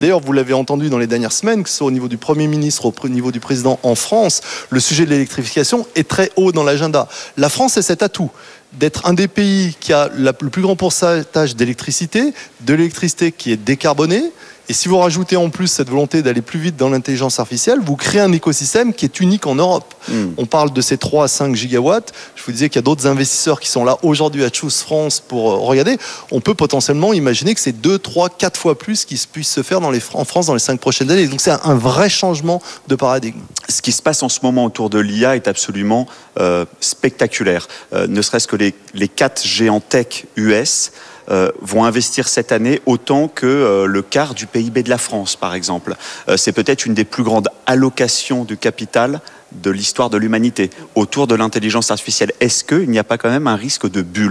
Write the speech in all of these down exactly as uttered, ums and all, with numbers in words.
D'ailleurs, vous l'avez entendu dans les dernières semaines, que ce soit au niveau du Premier ministre, au niveau du président en France, le sujet de l'électrification est très haut dans l'agenda. La France a cet atout d'être un des pays qui a le plus grand pourcentage d'électricité, de l'électricité qui est décarbonée. Et si vous rajoutez en plus cette volonté d'aller plus vite dans l'intelligence artificielle, vous créez un écosystème qui est unique en Europe. Mmh. On parle de ces trois à cinq gigawatts. Je vous disais qu'il y a d'autres investisseurs qui sont là aujourd'hui à Choose France pour regarder. On peut potentiellement imaginer que c'est deux, trois, quatre fois plus qui puisse se faire dans les, en France dans les cinq prochaines années. Donc c'est un vrai changement de paradigme. Ce qui se passe en ce moment autour de l'I A est absolument euh, spectaculaire. Euh, ne serait-ce que les, les quatre géants tech U S Euh, vont investir cette année autant que euh, le quart du P I B de la France, par exemple. Euh, c'est peut-être une des plus grandes allocations du capital de l'histoire de l'humanité autour de l'intelligence artificielle. Est-ce qu'il n'y a pas quand même un risque de bulle ?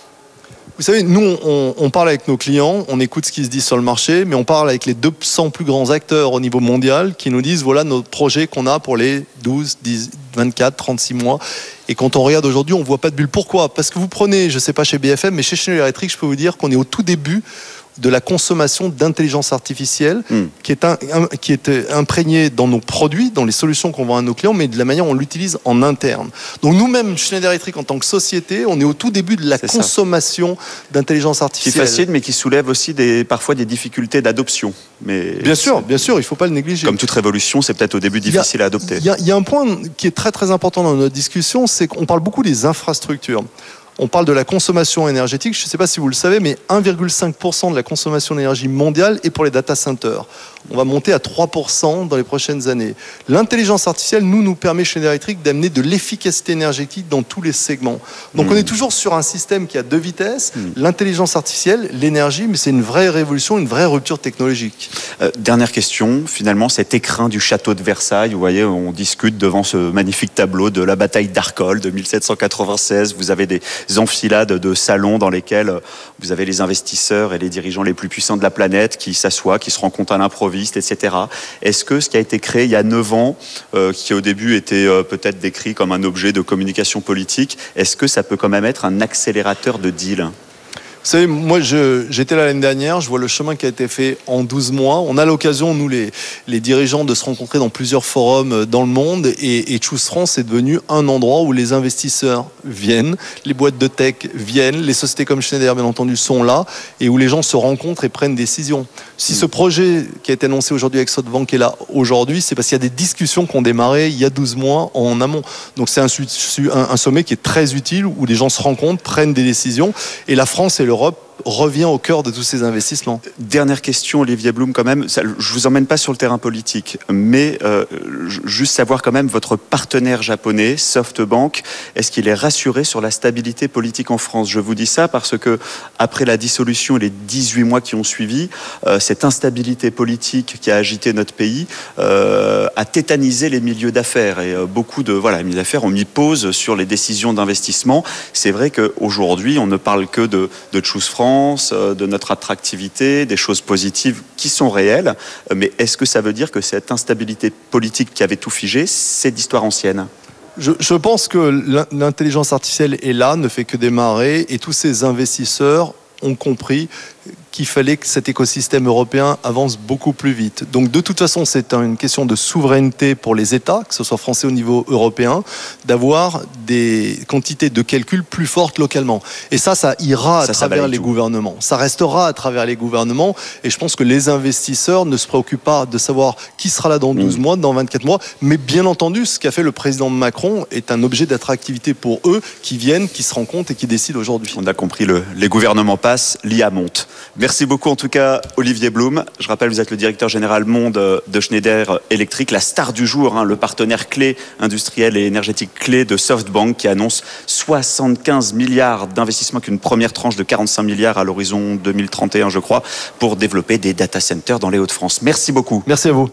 Vous savez, nous, on, on parle avec nos clients, on écoute ce qui se dit sur le marché, mais on parle avec les deux cents plus grands acteurs au niveau mondial qui nous disent, voilà nos projets qu'on a pour les douze, dix, vingt-quatre, trente-six mois. Et quand on regarde aujourd'hui, on ne voit pas de bulle. Pourquoi ? Parce que vous prenez, je ne sais pas chez B F M, mais chez Schneider Electric, je peux vous dire qu'on est au tout début de la consommation d'intelligence artificielle mmh. qui est, un, un, qui est imprégnée dans nos produits, dans les solutions qu'on vend à nos clients, mais de la manière dont on l'utilise en interne. Donc nous-mêmes, Schneider Electric, en tant que société, on est au tout début de la C'est consommation ça. d'intelligence artificielle. Qui est facile, mais qui soulève aussi des, parfois des difficultés d'adoption. Mais bien sûr, bien sûr, il ne faut pas le négliger. Comme toute révolution, c'est peut-être au début difficile a, à adopter. Il y, y a un point qui est très très important dans notre discussion, c'est qu'on parle beaucoup des infrastructures. On parle de la consommation énergétique, je ne sais pas si vous le savez, mais un virgule cinq pour cent de la consommation d'énergie mondiale est pour les data centers. On va monter à trois pour cent dans les prochaines années. L'intelligence artificielle, nous, nous permet chez Schneider Electric d'amener de l'efficacité énergétique dans tous les segments. Donc mmh. on est toujours sur un système qui a deux vitesses, mmh. l'intelligence artificielle, l'énergie, mais c'est une vraie révolution, une vraie rupture technologique. Euh, dernière question, finalement, cet écrin du château de Versailles, vous voyez, on discute devant ce magnifique tableau de la bataille d'Arcole de mille sept cent quatre-vingt-seize, vous avez des enfilades de salons dans lesquels vous avez les investisseurs et les dirigeants les plus puissants de la planète qui s'assoient, qui se rencontrent à l'improviste, et cetera. Est-ce que ce qui a été créé il y a neuf ans, euh, qui au début était euh, peut-être décrit comme un objet de communication politique, est-ce que ça peut quand même être un accélérateur de deal ? Vous savez, moi, je, j'étais là l'année dernière, je vois le chemin qui a été fait en douze mois. On a l'occasion, nous, les, les dirigeants, de se rencontrer dans plusieurs forums dans le monde. Et, et Choose France est devenu un endroit où les investisseurs viennent, les boîtes de tech viennent, les sociétés comme Schneider, bien entendu, sont là, et où les gens se rencontrent et prennent des décisions. Si ce projet qui a été annoncé aujourd'hui avec SoftBank est là aujourd'hui, c'est parce qu'il y a des discussions qui ont démarré il y a douze mois en amont. Donc c'est un, un, un sommet qui est très utile, où les gens se rencontrent, prennent des décisions. Et la France et l'Europe revient au cœur de tous ces investissements. Dernière question, Olivier Blum, quand même. Ça, je vous emmène pas sur le terrain politique, mais euh, juste savoir quand même votre partenaire japonais, SoftBank, est-ce qu'il est rassuré sur la stabilité politique en France ? Je vous dis ça parce que après la dissolution et les dix-huit mois qui ont suivi, euh, cette instabilité politique qui a agité notre pays euh, a tétanisé les milieux d'affaires et euh, beaucoup de voilà, les milieux d'affaires ont mis pause sur les décisions d'investissement. C'est vrai qu'aujourd'hui, on ne parle que de, de Choose France, de notre attractivité, des choses positives qui sont réelles. Mais est-ce que ça veut dire que cette instabilité politique qui avait tout figé, c'est d'histoire ancienne ? Je, je pense que l'intelligence artificielle est là, ne fait que démarrer, et tous ces investisseurs ont compris qu'il fallait que cet écosystème européen avance beaucoup plus vite. Donc de toute façon, c'est une question de souveraineté pour les États, que ce soit français au niveau européen, d'avoir des quantités de calcul plus fortes localement. Et ça, ça ira à ça, travers ça les tout. gouvernements. Ça restera à travers les gouvernements. Et je pense que les investisseurs ne se préoccupent pas de savoir qui sera là dans douze mmh. mois, dans vingt-quatre mois. Mais bien entendu, ce qu'a fait le président Macron est un objet d'attractivité pour eux qui viennent, qui se rencontrent et qui décident aujourd'hui. On a compris, le, les gouvernements passent, l'I A monte. Merci beaucoup en tout cas Olivier Blum. Je rappelle, vous êtes le directeur général monde de Schneider Electric, la star du jour, hein, le partenaire clé industriel et énergétique clé de SoftBank qui annonce soixante-quinze milliards d'investissements, qu'une première tranche de quarante-cinq milliards à l'horizon deux mille trente et un, je crois, pour développer des data centers dans les Hauts-de-France. Merci beaucoup. Merci à vous.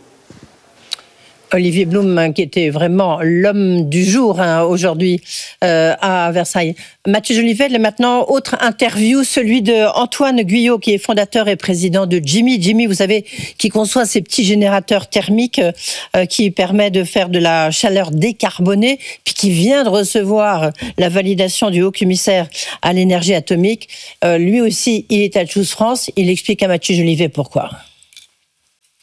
Olivier Blum, qui était vraiment l'homme du jour hein, aujourd'hui euh, à Versailles. Mathieu Jolivet, maintenant, autre interview, celui de Antoine Guyot, qui est fondateur et président de Jimmy. Jimmy, vous savez, qui conçoit ces petits générateurs thermiques euh, qui permettent de faire de la chaleur décarbonée, puis qui vient de recevoir la validation du haut-commissaire à l'énergie atomique. Euh, lui aussi, il est à Choose France. Il explique à Mathieu Jolivet pourquoi.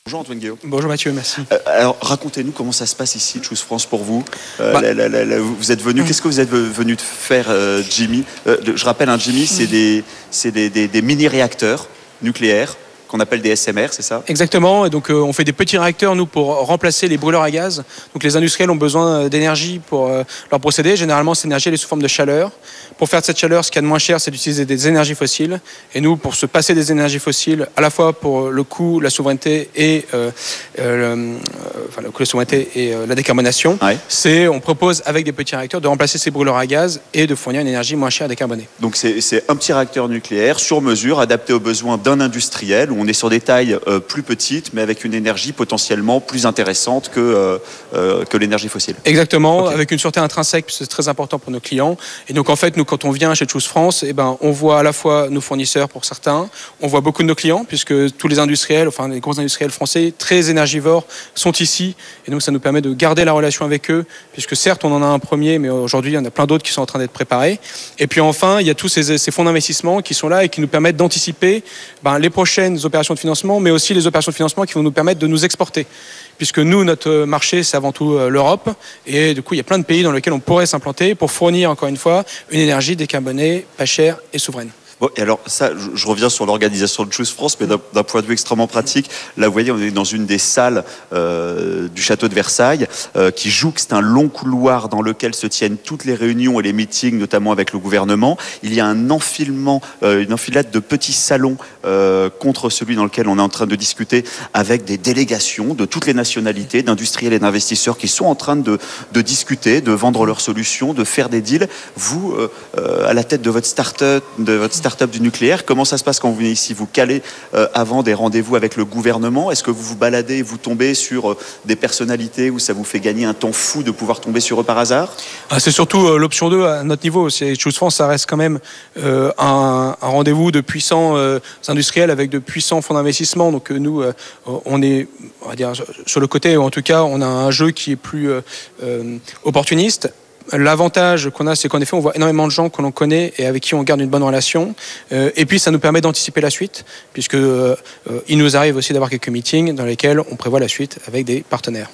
Bonjour Antoine Guillot. Bonjour Mathieu, merci. Euh, alors racontez-nous comment ça se passe ici, Choose France pour vous. Euh, bah, la, la, la, la, vous êtes venu, mmh. qu'est-ce que vous êtes venu de faire, euh, Jimmy euh, de, Je rappelle, un Jimmy, c'est, des, c'est des, des, des mini-réacteurs nucléaires qu'on appelle des S M R, c'est ça ? Exactement, et donc euh, on fait des petits réacteurs, nous, pour remplacer les brûleurs à gaz. Donc les industriels ont besoin d'énergie pour euh, leur procéder. Généralement, cette énergie elle est sous forme de chaleur. Pour faire de cette chaleur, ce qu'il y a de moins cher, c'est d'utiliser des énergies fossiles. Et nous, pour se passer des énergies fossiles, à la fois pour le coût, la souveraineté et, euh, euh, le, euh, enfin, le coût, la souveraineté et euh, la décarbonation, ouais. c'est, on propose avec des petits réacteurs de remplacer ces brûleurs à gaz et de fournir une énergie moins chère à décarboner. Donc c'est, c'est un petit réacteur nucléaire sur mesure, adapté aux besoins d'un industriel. On est sur des tailles euh, plus petites, mais avec une énergie potentiellement plus intéressante que, euh, euh, que l'énergie fossile. Exactement, okay. Avec une sûreté intrinsèque, c'est très important pour nos clients. Et donc en fait, nous, quand on vient chez Choose France, eh ben, on voit à la fois nos fournisseurs pour certains, on voit beaucoup de nos clients, puisque tous les industriels, enfin les gros industriels français, très énergivores, sont ici. Et donc ça nous permet de garder la relation avec eux, puisque certes, on en a un premier, mais aujourd'hui, il y en a plein d'autres qui sont en train d'être préparés. Et puis enfin, il y a tous ces, ces fonds d'investissement qui sont là et qui nous permettent d'anticiper ben, les prochaines opérations de financement, mais aussi les opérations de financement qui vont nous permettre de nous exporter. Puisque nous, notre marché, c'est avant tout l'Europe. Et du coup, il y a plein de pays dans lesquels on pourrait s'implanter pour fournir, encore une fois, une énergie décarbonée, pas chère et souveraine. Bon, et alors ça, je, je reviens sur l'organisation de Choose France, mais d'un, d'un point de vue extrêmement pratique. Là, vous voyez, on est dans une des salles euh, du château de Versailles euh, qui jouxte un long couloir dans lequel se tiennent toutes les réunions et les meetings, notamment avec le gouvernement. Il y a un enfilement, euh, une enfilade de petits salons euh, contre celui dans lequel on est en train de discuter, avec des délégations de toutes les nationalités, d'industriels et d'investisseurs qui sont en train de, de discuter, de vendre leurs solutions, de faire des deals. Vous, euh, euh, à la tête de votre start-up, de votre start start-up du nucléaire. Comment ça se passe quand vous venez ici ? Vous calez euh, avant des rendez-vous avec le gouvernement ? Est-ce que vous vous baladez et vous tombez sur euh, des personnalités où ça vous fait gagner un temps fou de pouvoir tomber sur eux par hasard ? ah, C'est surtout euh, l'option deux à notre niveau. C'est, Choose France, ça reste quand même euh, un, un rendez-vous de puissants euh, industriels avec de puissants fonds d'investissement. Donc euh, nous, euh, on est, on va dire, sur le côté, ou en tout cas, on a un jeu qui est plus euh, euh, opportuniste. L'avantage qu'on a, c'est qu'en effet, on voit énormément de gens que l'on connaît et avec qui on garde une bonne relation. Euh, et puis, ça nous permet d'anticiper la suite, puisque euh, il nous arrive aussi d'avoir quelques meetings dans lesquels on prévoit la suite avec des partenaires.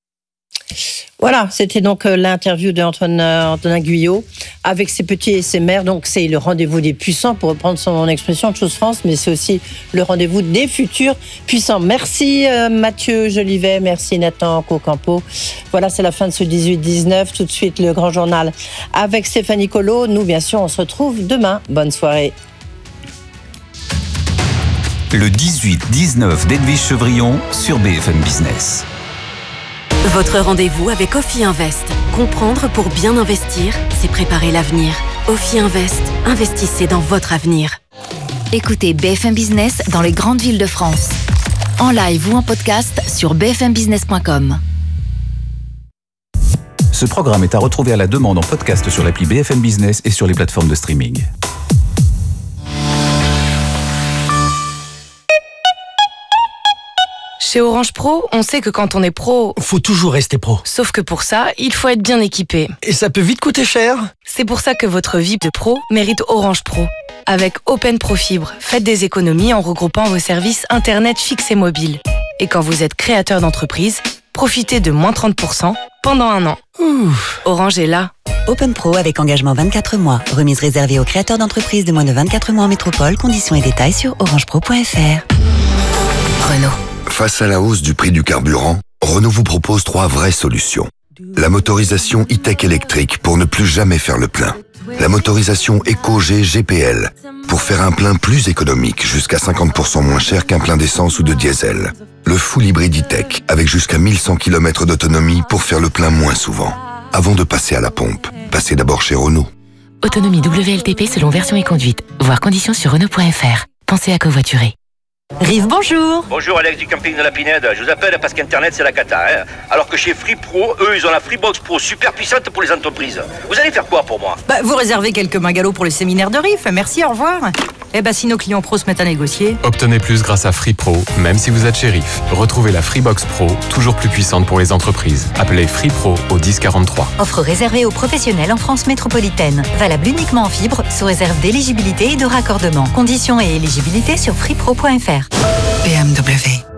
Voilà, c'était donc l'interview d'Antoine Antonin Guyot avec ses petits S M R. Donc c'est le rendez-vous des puissants, pour reprendre son expression de Choose France, mais c'est aussi le rendez-vous des futurs puissants. Merci euh, Mathieu Jolivet, merci Nathan Cocampo. Voilà, c'est la fin de ce dix-huit dix-neuf. Tout de suite, le grand journal avec Stéphanie Colo. Nous, bien sûr, on se retrouve demain. Bonne soirée. Le dix-huit dix-neuf d'Edwige Chevrillon sur B F M Business. Votre rendez-vous avec Ophi Invest. Comprendre pour bien investir, c'est préparer l'avenir. Ophi Invest, investissez dans votre avenir. Écoutez B F M Business dans les grandes villes de France. En live ou en podcast sur b f m business point com. Ce programme est à retrouver à la demande en podcast sur l'appli B F M Business et sur les plateformes de streaming. Chez Orange Pro, on sait que quand on est pro... faut toujours rester pro. Sauf que pour ça, il faut être bien équipé. Et ça peut vite coûter cher. C'est pour ça que votre vie de pro mérite Orange Pro. Avec Open Pro Fibre, faites des économies en regroupant vos services Internet fixe et mobile. Et quand vous êtes créateur d'entreprise, profitez de moins trente pour cent pendant un an. Ouf. Orange est là. Open Pro avec engagement vingt-quatre mois. Remise réservée aux créateurs d'entreprises de moins de vingt-quatre mois en métropole. Conditions et détails sur orange pro point f r. Renault. Face à la hausse du prix du carburant, Renault vous propose trois vraies solutions. La motorisation e-tech électrique pour ne plus jamais faire le plein. La motorisation EcoG G P L pour faire un plein plus économique, jusqu'à cinquante pour cent moins cher qu'un plein d'essence ou de diesel. Le full hybride e-tech avec jusqu'à mille cent kilomètres d'autonomie pour faire le plein moins souvent. Avant de passer à la pompe, passez d'abord chez Renault. Autonomie W L T P selon version et conduite. Voir conditions sur Renault point f r. Pensez à covoiturer. Rive, bonjour. Bonjour, Alex du camping de la Pinède. Je vous appelle parce qu'Internet, c'est la cata. Hein, alors que chez Free Pro, eux, ils ont la Freebox Pro super puissante pour les entreprises. Vous allez faire quoi pour moi ? Bah, vous réservez quelques magalots pour le séminaire de Rive. Merci, au revoir. Eh bah, si nos clients pros se mettent à négocier... Obtenez plus grâce à Free Pro, même si vous êtes chez Rive. Retrouvez la Freebox Pro, toujours plus puissante pour les entreprises. Appelez Free Pro au dix quarante-trois. Offre réservée aux professionnels en France métropolitaine. Valable uniquement en fibre, sous réserve d'éligibilité et de raccordement. Conditions et éligibilité sur free pro point f r. B M W.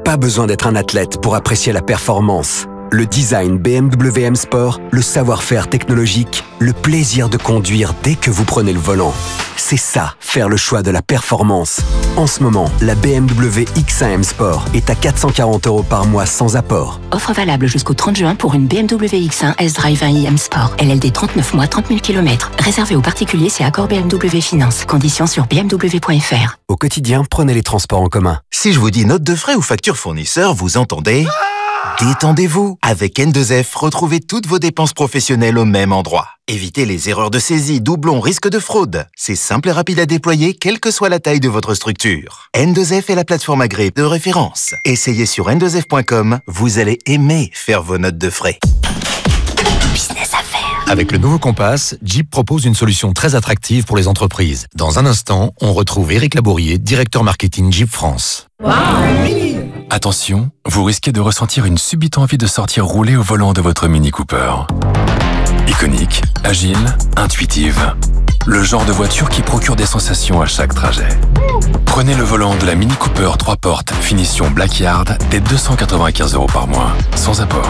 Pas besoin d'être un athlète pour apprécier la performance. Le design B M W M Sport, le savoir-faire technologique, le plaisir de conduire dès que vous prenez le volant. C'est ça, faire le choix de la performance. En ce moment, la B M W X un M Sport est à quatre cent quarante euros par mois sans apport. Offre valable jusqu'au trente juin pour une B M W X un S-Drive un i M Sport. L L D trente-neuf mois, trente mille kilomètres. Réservé aux particuliers, c'est accord B M W Finance. Conditions sur b m w point f r. Au quotidien, prenez les transports en commun. Si je vous dis note de frais ou facture fournisseur, vous entendez ? Détendez-vous. Avec N deux F, retrouvez toutes vos dépenses professionnelles au même endroit. Évitez les erreurs de saisie, doublons, risques de fraude. C'est simple et rapide à déployer, quelle que soit la taille de votre structure. N deux F est la plateforme agréée de référence. Essayez sur n deux f point com, vous allez aimer faire vos notes de frais. Business à faire. Avec le nouveau Compass, Jeep propose une solution très attractive pour les entreprises. Dans un instant, on retrouve Éric Labourier, directeur marketing Jeep France. Wow. Attention, vous risquez de ressentir une subite envie de sortir rouler au volant de votre Mini Cooper. Iconique, agile, intuitive. Le genre de voiture qui procure des sensations à chaque trajet. Prenez le volant de la Mini Cooper trois portes, finition Blackyard, dès deux cent quatre-vingt-quinze euros par mois, sans apport.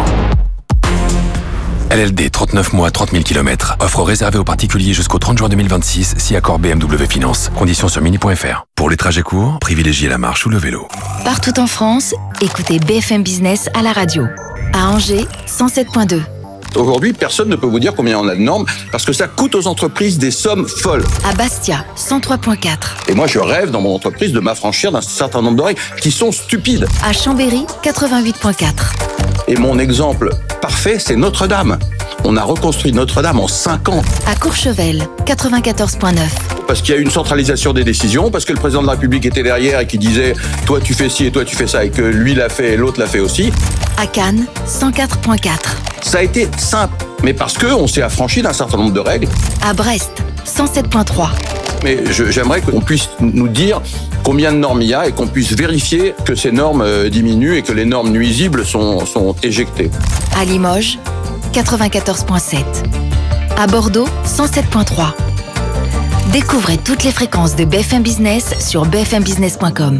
L L D trente-neuf mois, trente mille kilomètres. Offre réservée aux particuliers jusqu'au trente juin deux mille vingt-six, si accord B M W Finance. Conditions sur mini point f r. Pour les trajets courts, privilégiez la marche ou le vélo. Partout en France, écoutez B F M Business à la radio. À Angers, cent sept virgule deux. Aujourd'hui, personne ne peut vous dire combien on a de normes parce que ça coûte aux entreprises des sommes folles. À Bastia, cent trois virgule quatre. Et moi, je rêve dans mon entreprise de m'affranchir d'un certain nombre de règles qui sont stupides. À Chambéry, quatre-vingt-huit virgule quatre. Et mon exemple parfait, c'est Notre-Dame. On a reconstruit Notre-Dame en cinq ans. À Courchevel, quatre-vingt-quatorze virgule neuf. Parce qu'il y a eu une centralisation des décisions, parce que le président de la République était derrière et qui disait « toi tu fais ci et toi tu fais ça » et que lui l'a fait et l'autre l'a fait aussi. À Cannes, cent quatre virgule quatre. Ça a été simple, mais parce qu'on s'est affranchi d'un certain nombre de règles. À Brest, cent sept virgule trois. Mais je, j'aimerais qu'on puisse nous dire combien de normes il y a et qu'on puisse vérifier que ces normes diminuent et que les normes nuisibles sont, sont éjectées. À Limoges, quatre-vingt-quatorze virgule sept. À Bordeaux, cent sept virgule trois. Découvrez toutes les fréquences de B F M Business sur b f m business point com.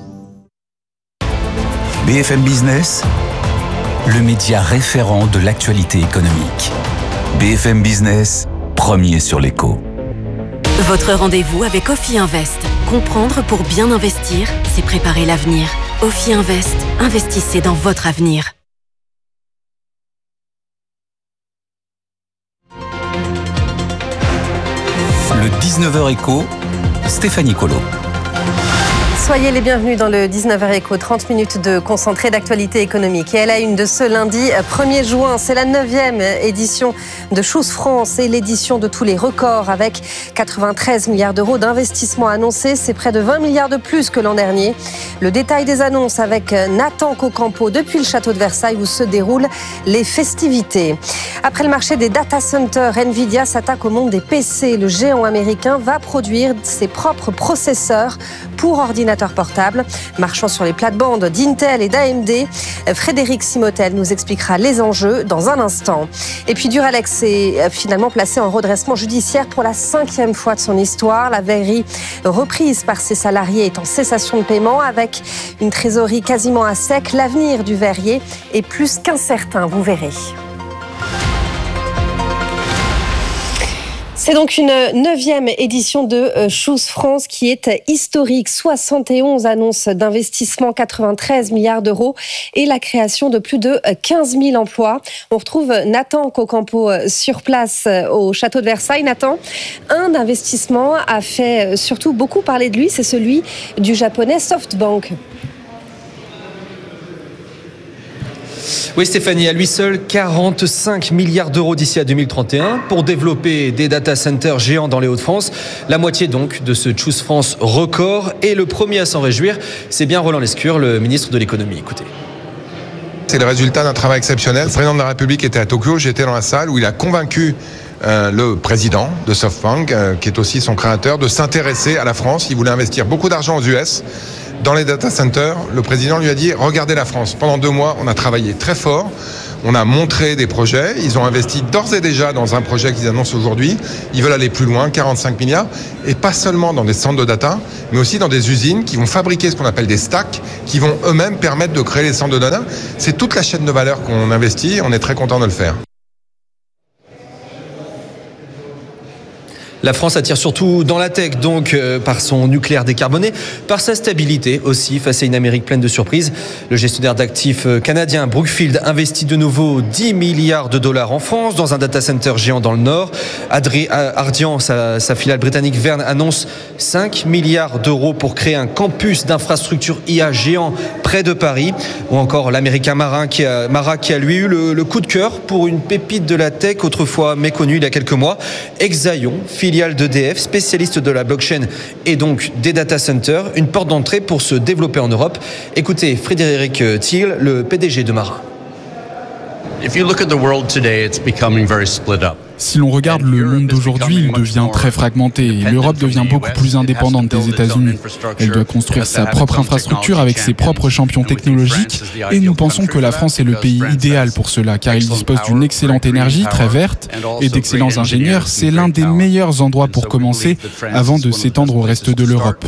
B F M Business, le média référent de l'actualité économique. B F M Business, premier sur l'écho. Votre rendez-vous avec Ophi Invest. Comprendre pour bien investir, c'est préparer l'avenir. Ophi Invest, investissez dans votre avenir. Le dix-neuf heures écho, Stéphanie Colo. Soyez les bienvenus dans le dix-neuf heures écho, trente minutes de concentré d'actualité économique. Et à la une de ce lundi premier juin, c'est la neuvième édition de Choose France et l'édition de tous les records avec quatre-vingt-treize milliards d'euros d'investissement annoncés. C'est près de vingt milliards de plus que l'an dernier. Le détail des annonces avec Nathan Cocampo depuis le château de Versailles où se déroulent les festivités. Après le marché des data centers, Nvidia s'attaque au monde des P C. Le géant américain va produire ses propres processeurs pour ordinateurs portables, marchant sur les plates-bandes d'Intel et d'A M D. Frédéric Simotel nous expliquera les enjeux dans un instant. Et puis Duralex est finalement placé en redressement judiciaire pour la cinquième fois de son histoire. La verrerie reprise par ses salariés est en cessation de paiement avec une trésorerie quasiment à sec. L'avenir du verrier est plus qu'incertain, vous verrez. C'est donc une neuvième édition de Choose France qui est historique. soixante et onze annonces d'investissement, quatre-vingt-treize milliards d'euros et la création de plus de quinze mille emplois. On retrouve Nathan Cocampo sur place au château de Versailles. Nathan, un investissement a fait surtout beaucoup parler de lui, c'est celui du japonais SoftBank. Oui Stéphanie, à lui seul, quarante-cinq milliards d'euros d'ici à deux mille trente et un pour développer des data centers géants dans les Hauts-de-France. La moitié donc de ce Choose France record. Et le premier à s'en réjouir, c'est bien Roland Lescure, le ministre de l'économie. Écoutez. C'est le résultat d'un travail exceptionnel. Le président de la République était à Tokyo, j'étais dans la salle où il a convaincu euh, le président de SoftBank, euh, qui est aussi son créateur, de s'intéresser à la France. Il voulait investir beaucoup d'argent aux U S. dans les data centers, le président lui a dit « Regardez la France, pendant deux mois, on a travaillé très fort. On a montré des projets, ils ont investi d'ores et déjà dans un projet qu'ils annoncent aujourd'hui. Ils veulent aller plus loin, quarante-cinq milliards, et pas seulement dans des centres de data, mais aussi dans des usines qui vont fabriquer ce qu'on appelle des stacks, qui vont eux-mêmes permettre de créer les centres de data. C'est toute la chaîne de valeur qu'on investit, on est très content de le faire. La France attire surtout dans la tech, donc euh, par son nucléaire décarboné, par sa stabilité aussi face à une Amérique pleine de surprises. Le gestionnaire d'actifs canadien Brookfield investit de nouveau dix milliards de dollars en France dans un data center géant dans le Nord. Adri- Ardian, sa, sa filiale britannique Verne, annonce cinq milliards d'euros pour créer un campus d'infrastructures I A géant près de Paris. Ou encore l'américain Marin qui a, Mara qui a lui eu le, le coup de cœur pour une pépite de la tech autrefois méconnue il y a quelques mois. Exaion, filiale d'E D F, spécialiste de la blockchain et donc des data centers, une porte d'entrée pour se développer en Europe. Écoutez Frédéric Thiel, le P D G de Marin. Si l'on regarde le monde d'aujourd'hui, il devient très fragmenté et l'Europe devient beaucoup plus indépendante des États-Unis. Elle doit construire sa propre infrastructure avec ses propres champions technologiques et nous pensons que la France est le pays idéal pour cela car il dispose d'une excellente énergie très verte et d'excellents ingénieurs. C'est l'un des meilleurs endroits pour commencer avant de s'étendre au reste de l'Europe.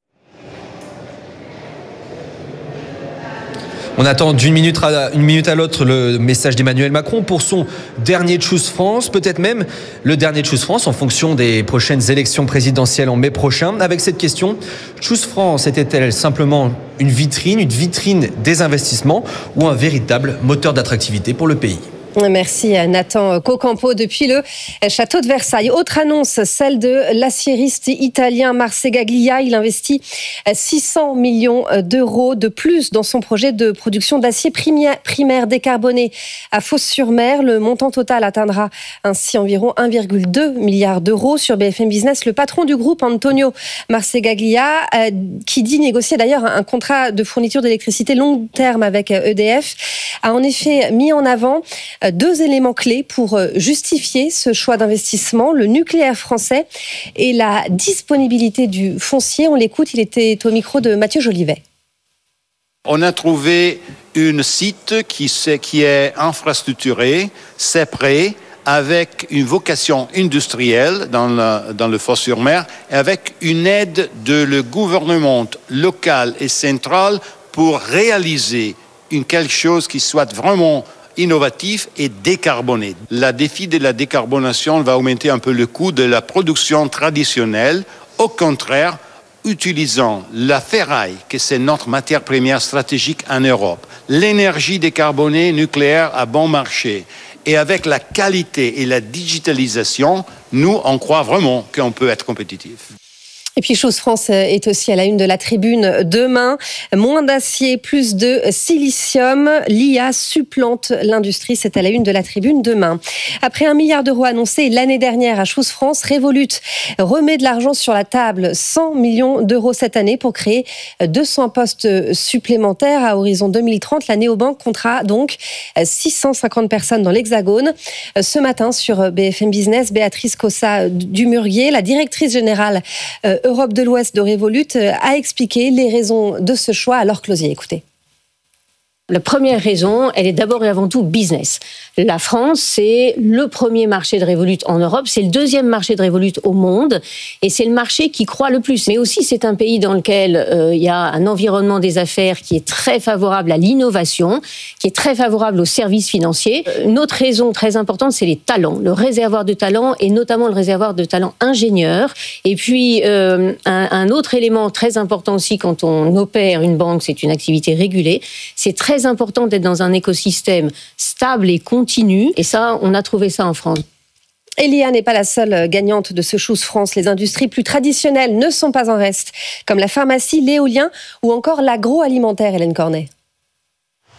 On attend d'une minute à, une minute à l'autre le message d'Emmanuel Macron pour son dernier Choose France, peut-être même le dernier Choose France en fonction des prochaines élections présidentielles en mai prochain. Avec cette question, Choose France était-elle simplement une vitrine, une vitrine des investissements ou un véritable moteur d'attractivité pour le pays ? Merci à Nathan Cocampo depuis le château de Versailles. Autre annonce, celle de l'aciériste italien Marcegaglia. Il investit six cents millions d'euros de plus dans son projet de production d'acier primaire décarboné à Fos-sur-Mer. Le montant total atteindra ainsi environ un virgule deux milliard d'euros. Sur B F M Business, le patron du groupe, Antonio Marcegaglia, qui dit négocier d'ailleurs un contrat de fourniture d'électricité long terme avec E D F, a en effet mis en avant deux éléments clés pour justifier ce choix d'investissement, le nucléaire français et la disponibilité du foncier. On l'écoute, il était au micro de Mathieu Jolivet. On a trouvé un site qui, qui est infrastructuré, c'est prêt, avec une vocation industrielle dans le, dans le Fos-sur-Mer et avec une aide de le gouvernement local et central pour réaliser une, quelque chose qui soit vraiment innovatif et décarboné. Le défi de la décarbonation va augmenter un peu le coût de la production traditionnelle. Au contraire, utilisant la ferraille, que c'est notre matière première stratégique en Europe, l'énergie décarbonée nucléaire à bon marché, et avec la qualité et la digitalisation, nous, on croit vraiment qu'on peut être compétitif. Et puis Choose France est aussi à la une de la tribune demain. Moins d'acier, plus de silicium. L'I A supplante l'industrie. C'est à la une de la tribune demain. Après un milliard d'euros annoncés l'année dernière à Choose France, Revolut remet de l'argent sur la table. cent millions d'euros cette année pour créer deux cents postes supplémentaires à horizon deux mille trente. La néobanque comptera donc six cent cinquante personnes dans l'Hexagone. Ce matin sur B F M Business, Béatrice Cossa-Dumurguier, la directrice générale Europe de l'Ouest de Revolut, a expliqué les raisons de ce choix à Laure Closier. Écoutez. La première raison, elle est d'abord et avant tout business. La France, c'est le premier marché de Revolut en Europe, c'est le deuxième marché de Revolut au monde, et c'est le marché qui croît le plus. Mais aussi, c'est un pays dans lequel euh, il y a un environnement des affaires qui est très favorable à l'innovation, qui est très favorable aux services financiers. Une autre raison très importante, c'est les talents, le réservoir de talents, et notamment le réservoir de talents ingénieurs. Et puis, euh, un, un autre élément très important aussi quand on opère une banque, c'est une activité régulée, c'est très important d'être dans un écosystème stable et continu. Et ça, on a trouvé ça en France. Et l'I A n'est pas la seule gagnante de ce Choose France. Les industries plus traditionnelles ne sont pas en reste, comme la pharmacie, l'éolien ou encore l'agroalimentaire, Hélène Cornet.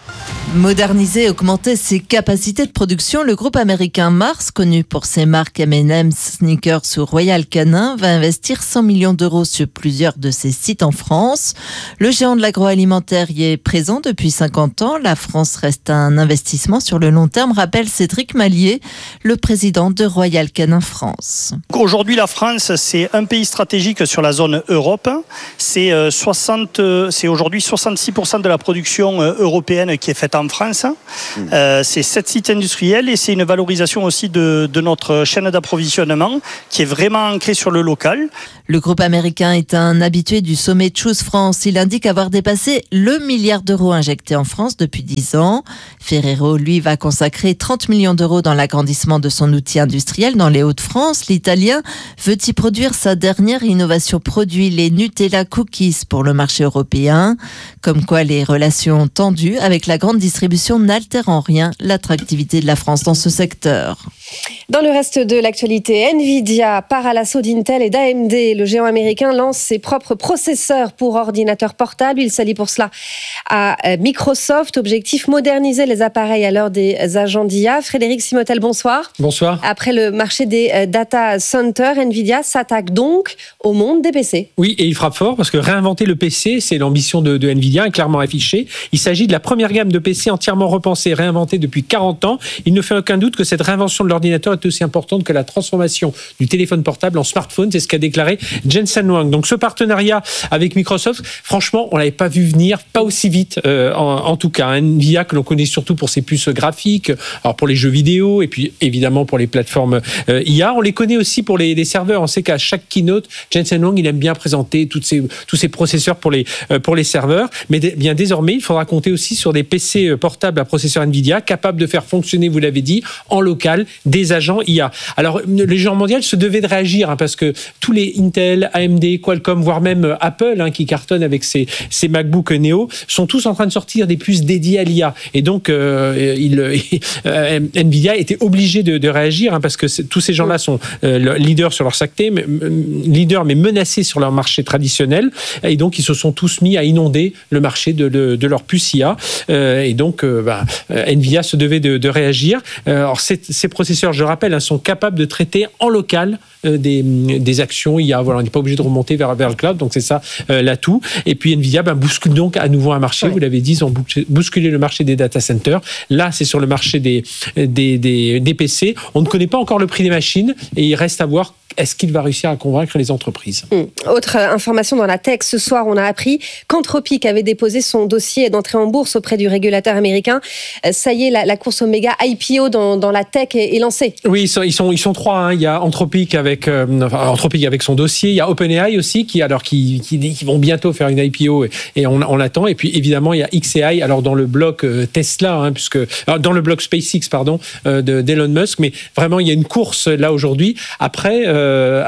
Moderniser et augmenter ses capacités de production, le groupe américain Mars, connu pour ses marques M and M's, Snickers ou Royal Canin, va investir cent millions d'euros sur plusieurs de ses sites en France. Le géant de l'agroalimentaire y est présent depuis cinquante ans. La France reste un investissement sur le long terme, rappelle Cédric Mallier, le président de Royal Canin France. Aujourd'hui, la France, c'est un pays stratégique sur la zone Europe. C'est, soixante, c'est aujourd'hui soixante-six pour cent de la production européenne qui est faite en France. Mmh. Euh, c'est sept sites industriels et c'est une valorisation aussi de, de notre chaîne d'approvisionnement qui est vraiment ancrée sur le local. Le groupe américain est un habitué du sommet Choose France. Il indique avoir dépassé le milliard d'euros injectés en France depuis dix ans. Ferrero, lui, va consacrer trente millions d'euros dans l'agrandissement de son outil industriel dans les Hauts-de-France. L'Italien veut y produire sa dernière innovation produit, les Nutella Cookies, pour le marché européen. Comme quoi les relations tendues avec la grande distribution n'altère en rien l'attractivité de la France dans ce secteur. Dans le reste de l'actualité, Nvidia part à l'assaut d'Intel et d'A M D. Le géant américain lance ses propres processeurs pour ordinateurs portables. Il s'allie pour cela à Microsoft. Objectif, moderniser les appareils à l'heure des agents d'I A. Frédéric Simotel, bonsoir. Bonsoir. Après le marché des data centers, Nvidia s'attaque donc au monde des P C. Oui, et il frappe fort parce que réinventer le P C, c'est l'ambition de, de Nvidia, est clairement affichée. Il s'agit de la première gamme de P C entièrement repensée, réinventée depuis quarante ans. Il ne fait aucun doute que cette réinvention de l'ordinateur est aussi importante que la transformation du téléphone portable en smartphone. C'est ce qu'a déclaré Jensen Huang. Donc ce partenariat avec Microsoft, franchement, on l'avait pas vu venir, pas aussi vite euh, en, en tout cas. Nvidia, que l'on connaît surtout pour ses puces graphiques, alors pour les jeux vidéo et puis évidemment pour les plateformes euh, I A. On les connaît aussi pour les, les serveurs. On sait qu'à chaque keynote, Jensen Huang, il aime bien présenter toutes ces, tous ces processeurs pour les, euh, pour les serveurs. Mais d- bien désormais, il faudra compter aussi sur des P C portables à processeur Nvidia, capables de faire fonctionner, vous l'avez dit, en local, des agents I A. Alors, les géants mondiaux se devaient de réagir, hein, parce que tous les Intel, A M D, Qualcomm, voire même Apple, hein, qui cartonnent avec ses, ses MacBook Neo, sont tous en train de sortir des puces dédiées à l'I A. Et donc, euh, il, euh, Nvidia était obligé de, de réagir, hein, parce que tous ces gens-là sont euh, leaders sur leur secteur, leaders mais menacés sur leur marché traditionnel. Et donc, ils se sont tous mis à inonder le marché de, de, de leur puce I A. Euh, et donc, euh, bah, Nvidia se devait de, de réagir. Euh, alors, ces, ces processeurs, je rappelle, hein, sont capables de traiter en local euh, des, des actions I A. Voilà, on n'est pas obligé de remonter vers, vers le cloud, donc c'est ça euh, l'atout. Et puis Nvidia ben, bouscule donc à nouveau un marché. Oui. Vous l'avez dit, ils ont bousculé le marché des data centers. Là, c'est sur le marché des, des, des, des P C. On ne connaît pas encore le prix des machines et il reste à voir. Est-ce qu'il va réussir à convaincre les entreprises ? mmh. Autre information dans la tech, ce soir, on a appris qu'Anthropic avait déposé son dossier d'entrée en bourse auprès du régulateur américain. Ça y est, la, la course au méga I P O dans, dans la tech est, est lancée. Oui, ils sont, ils sont, ils sont trois. Hein. Il y a Anthropic avec, euh, enfin, Anthropic avec son dossier. Il y a OpenAI aussi, qui, alors, qui, qui, qui vont bientôt faire une I P O et, et on, on l'attend. Et puis, évidemment, il y a X A I, alors dans le bloc euh, Tesla, hein, puisque, alors, dans le bloc SpaceX, pardon, euh, de, d'Elon Musk. Mais vraiment, il y a une course là aujourd'hui. Après, euh,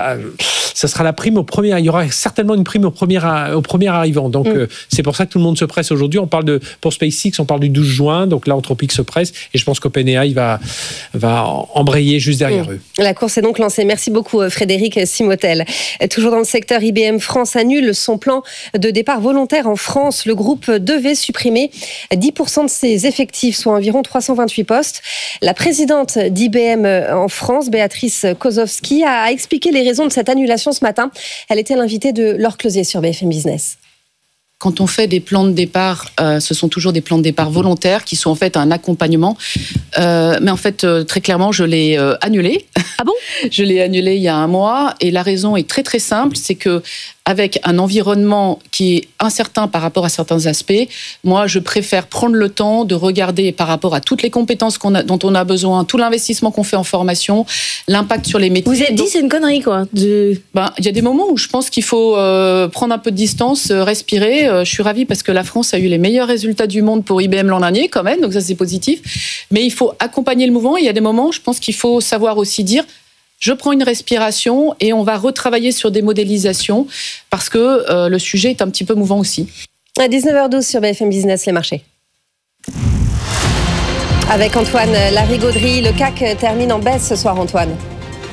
ça sera la prime au premier. Il y aura certainement une prime au premier, au premier arrivant. Donc, mm. euh, c'est pour ça que tout le monde se presse aujourd'hui. On parle de, pour SpaceX, on parle du douze juin. Donc là, Anthropic se presse. Et je pense qu'OpenAI va, va embrayer juste derrière mm. eux. La course est donc lancée. Merci beaucoup, Frédéric Simotel. Toujours dans le secteur, I B M France annule son plan de départ volontaire en France. Le groupe devait supprimer dix pour cent de ses effectifs, soit environ trois cent vingt-huit postes. La présidente d'I B M en France, Béatrice Kozowski, a expliqué les raisons de cette annulation ce matin. Elle était l'invitée de Laure Closier sur B F M Business. Quand on fait des plans de départ, euh, ce sont toujours des plans de départ volontaires qui sont en fait un accompagnement. Euh, mais en fait, euh, très clairement, je l'ai euh, annulé. Ah bon ? Je l'ai annulé il y a un mois et la raison est très très simple, c'est que avec un environnement qui est incertain par rapport à certains aspects, moi, je préfère prendre le temps de regarder par rapport à toutes les compétences qu'on a, dont on a besoin, tout l'investissement qu'on fait en formation, l'impact sur les métiers. Vous êtes dit, c'est une connerie, quoi. De... Ben, il y a des moments où je pense qu'il faut euh, prendre un peu de distance, euh, respirer. Euh, je suis ravie parce que la France a eu les meilleurs résultats du monde pour I B M l'an dernier, quand même, donc ça, c'est positif. Mais il faut accompagner le mouvement. Il y a des moments, je pense qu'il faut savoir aussi dire je prends une respiration et on va retravailler sur des modélisations parce que euh, le sujet est un petit peu mouvant aussi. À dix-neuf heures douze sur B F M Business, les marchés. Avec Antoine Larigauderie, le C A C termine en baisse ce soir, Antoine.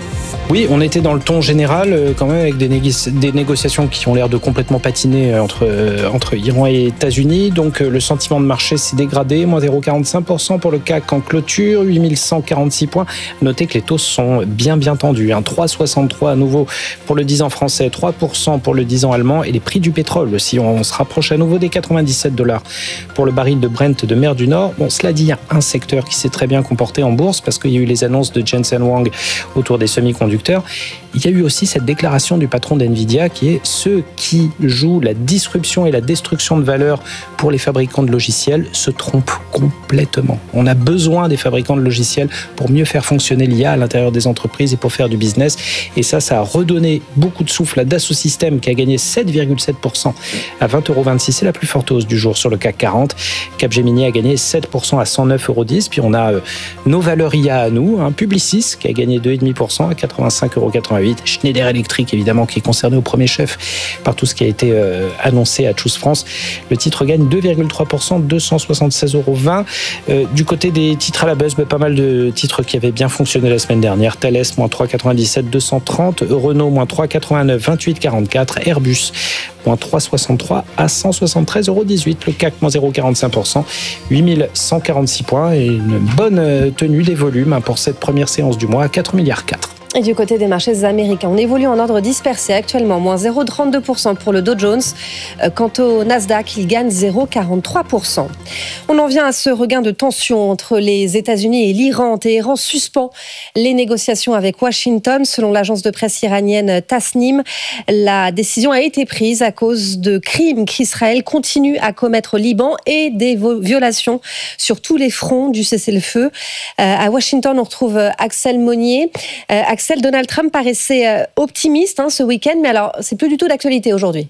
Oui, on était dans le ton général euh, quand même avec des, négo- des négociations qui ont l'air de complètement patiner euh, entre, euh, entre Iran et États-Unis. Donc euh, le sentiment de marché s'est dégradé, moins zéro virgule quarante-cinq pour cent pour le C A C en clôture, huit mille cent quarante-six points. Notez que les taux sont bien bien tendus, hein. trois virgule soixante-trois à nouveau pour le dix ans français, trois pour cent pour le dix ans allemand et les prix du pétrole aussi. On se rapproche à nouveau des quatre-vingt-dix-sept dollars pour le baril de Brent de mer du Nord. Bon, cela dit, il y a un secteur qui s'est très bien comporté en bourse parce qu'il y a eu les annonces de Jensen Huang autour des semi-conducteurs. Il y a eu aussi cette déclaration du patron d'NVIDIA qui est ceux qui jouent la disruption et la destruction de valeur pour les fabricants de logiciels se trompent complètement. On a besoin des fabricants de logiciels pour mieux faire fonctionner l'I A à l'intérieur des entreprises et pour faire du business. Et ça, ça a redonné beaucoup de souffle à Dassault Systèmes qui a gagné sept virgule sept pour cent à vingt euros vingt-six. C'est la plus forte hausse du jour sur le C A C quarante. Capgemini a gagné sept pour cent à cent neuf euros dix. Puis on a euh, nos valeurs I A à nous, hein, Publicis qui a gagné deux virgule cinq pour cent à quatre-vingt-cinq euros quatre-vingt-huit. Schneider Electric, évidemment, qui est concerné au premier chef par tout ce qui a été euh, annoncé à Choose France. Le titre gagne deux virgule trois pour cent, deux cent soixante-seize euros vingt. Euh, du côté des titres à la buzz, bah, pas mal de titres qui avaient bien fonctionné la semaine dernière. Thales, moins trois virgule quatre-vingt-dix-sept, deux cent trente. Renault, moins trois virgule quatre-vingt-neuf, vingt-huit virgule quarante-quatre. Airbus, moins trois virgule soixante-trois à cent soixante-treize euros dix-huit. Le C A C, moins zéro virgule quarante-cinq pour cent, huit mille cent quarante-six points. Et une bonne tenue des volumes hein, pour cette première séance du mois à quatre virgule quatre milliards. Et du côté des marchés américains, on évolue en ordre dispersé actuellement, moins zéro virgule trente-deux pour cent pour le Dow Jones. Quant au Nasdaq, il gagne zéro virgule quarante-trois pour cent. On en vient à ce regain de tension entre les États-Unis et l'Iran. Téhéran suspend les négociations avec Washington. Selon l'agence de presse iranienne Tasnim, la décision a été prise à cause de crimes qu'Israël continue à commettre au Liban et des violations sur tous les fronts du cessez-le-feu. À Washington, on retrouve Axel Monnier. Axel, Donald Trump paraissait optimiste hein, ce week-end, mais alors c'est plus du tout d'actualité aujourd'hui.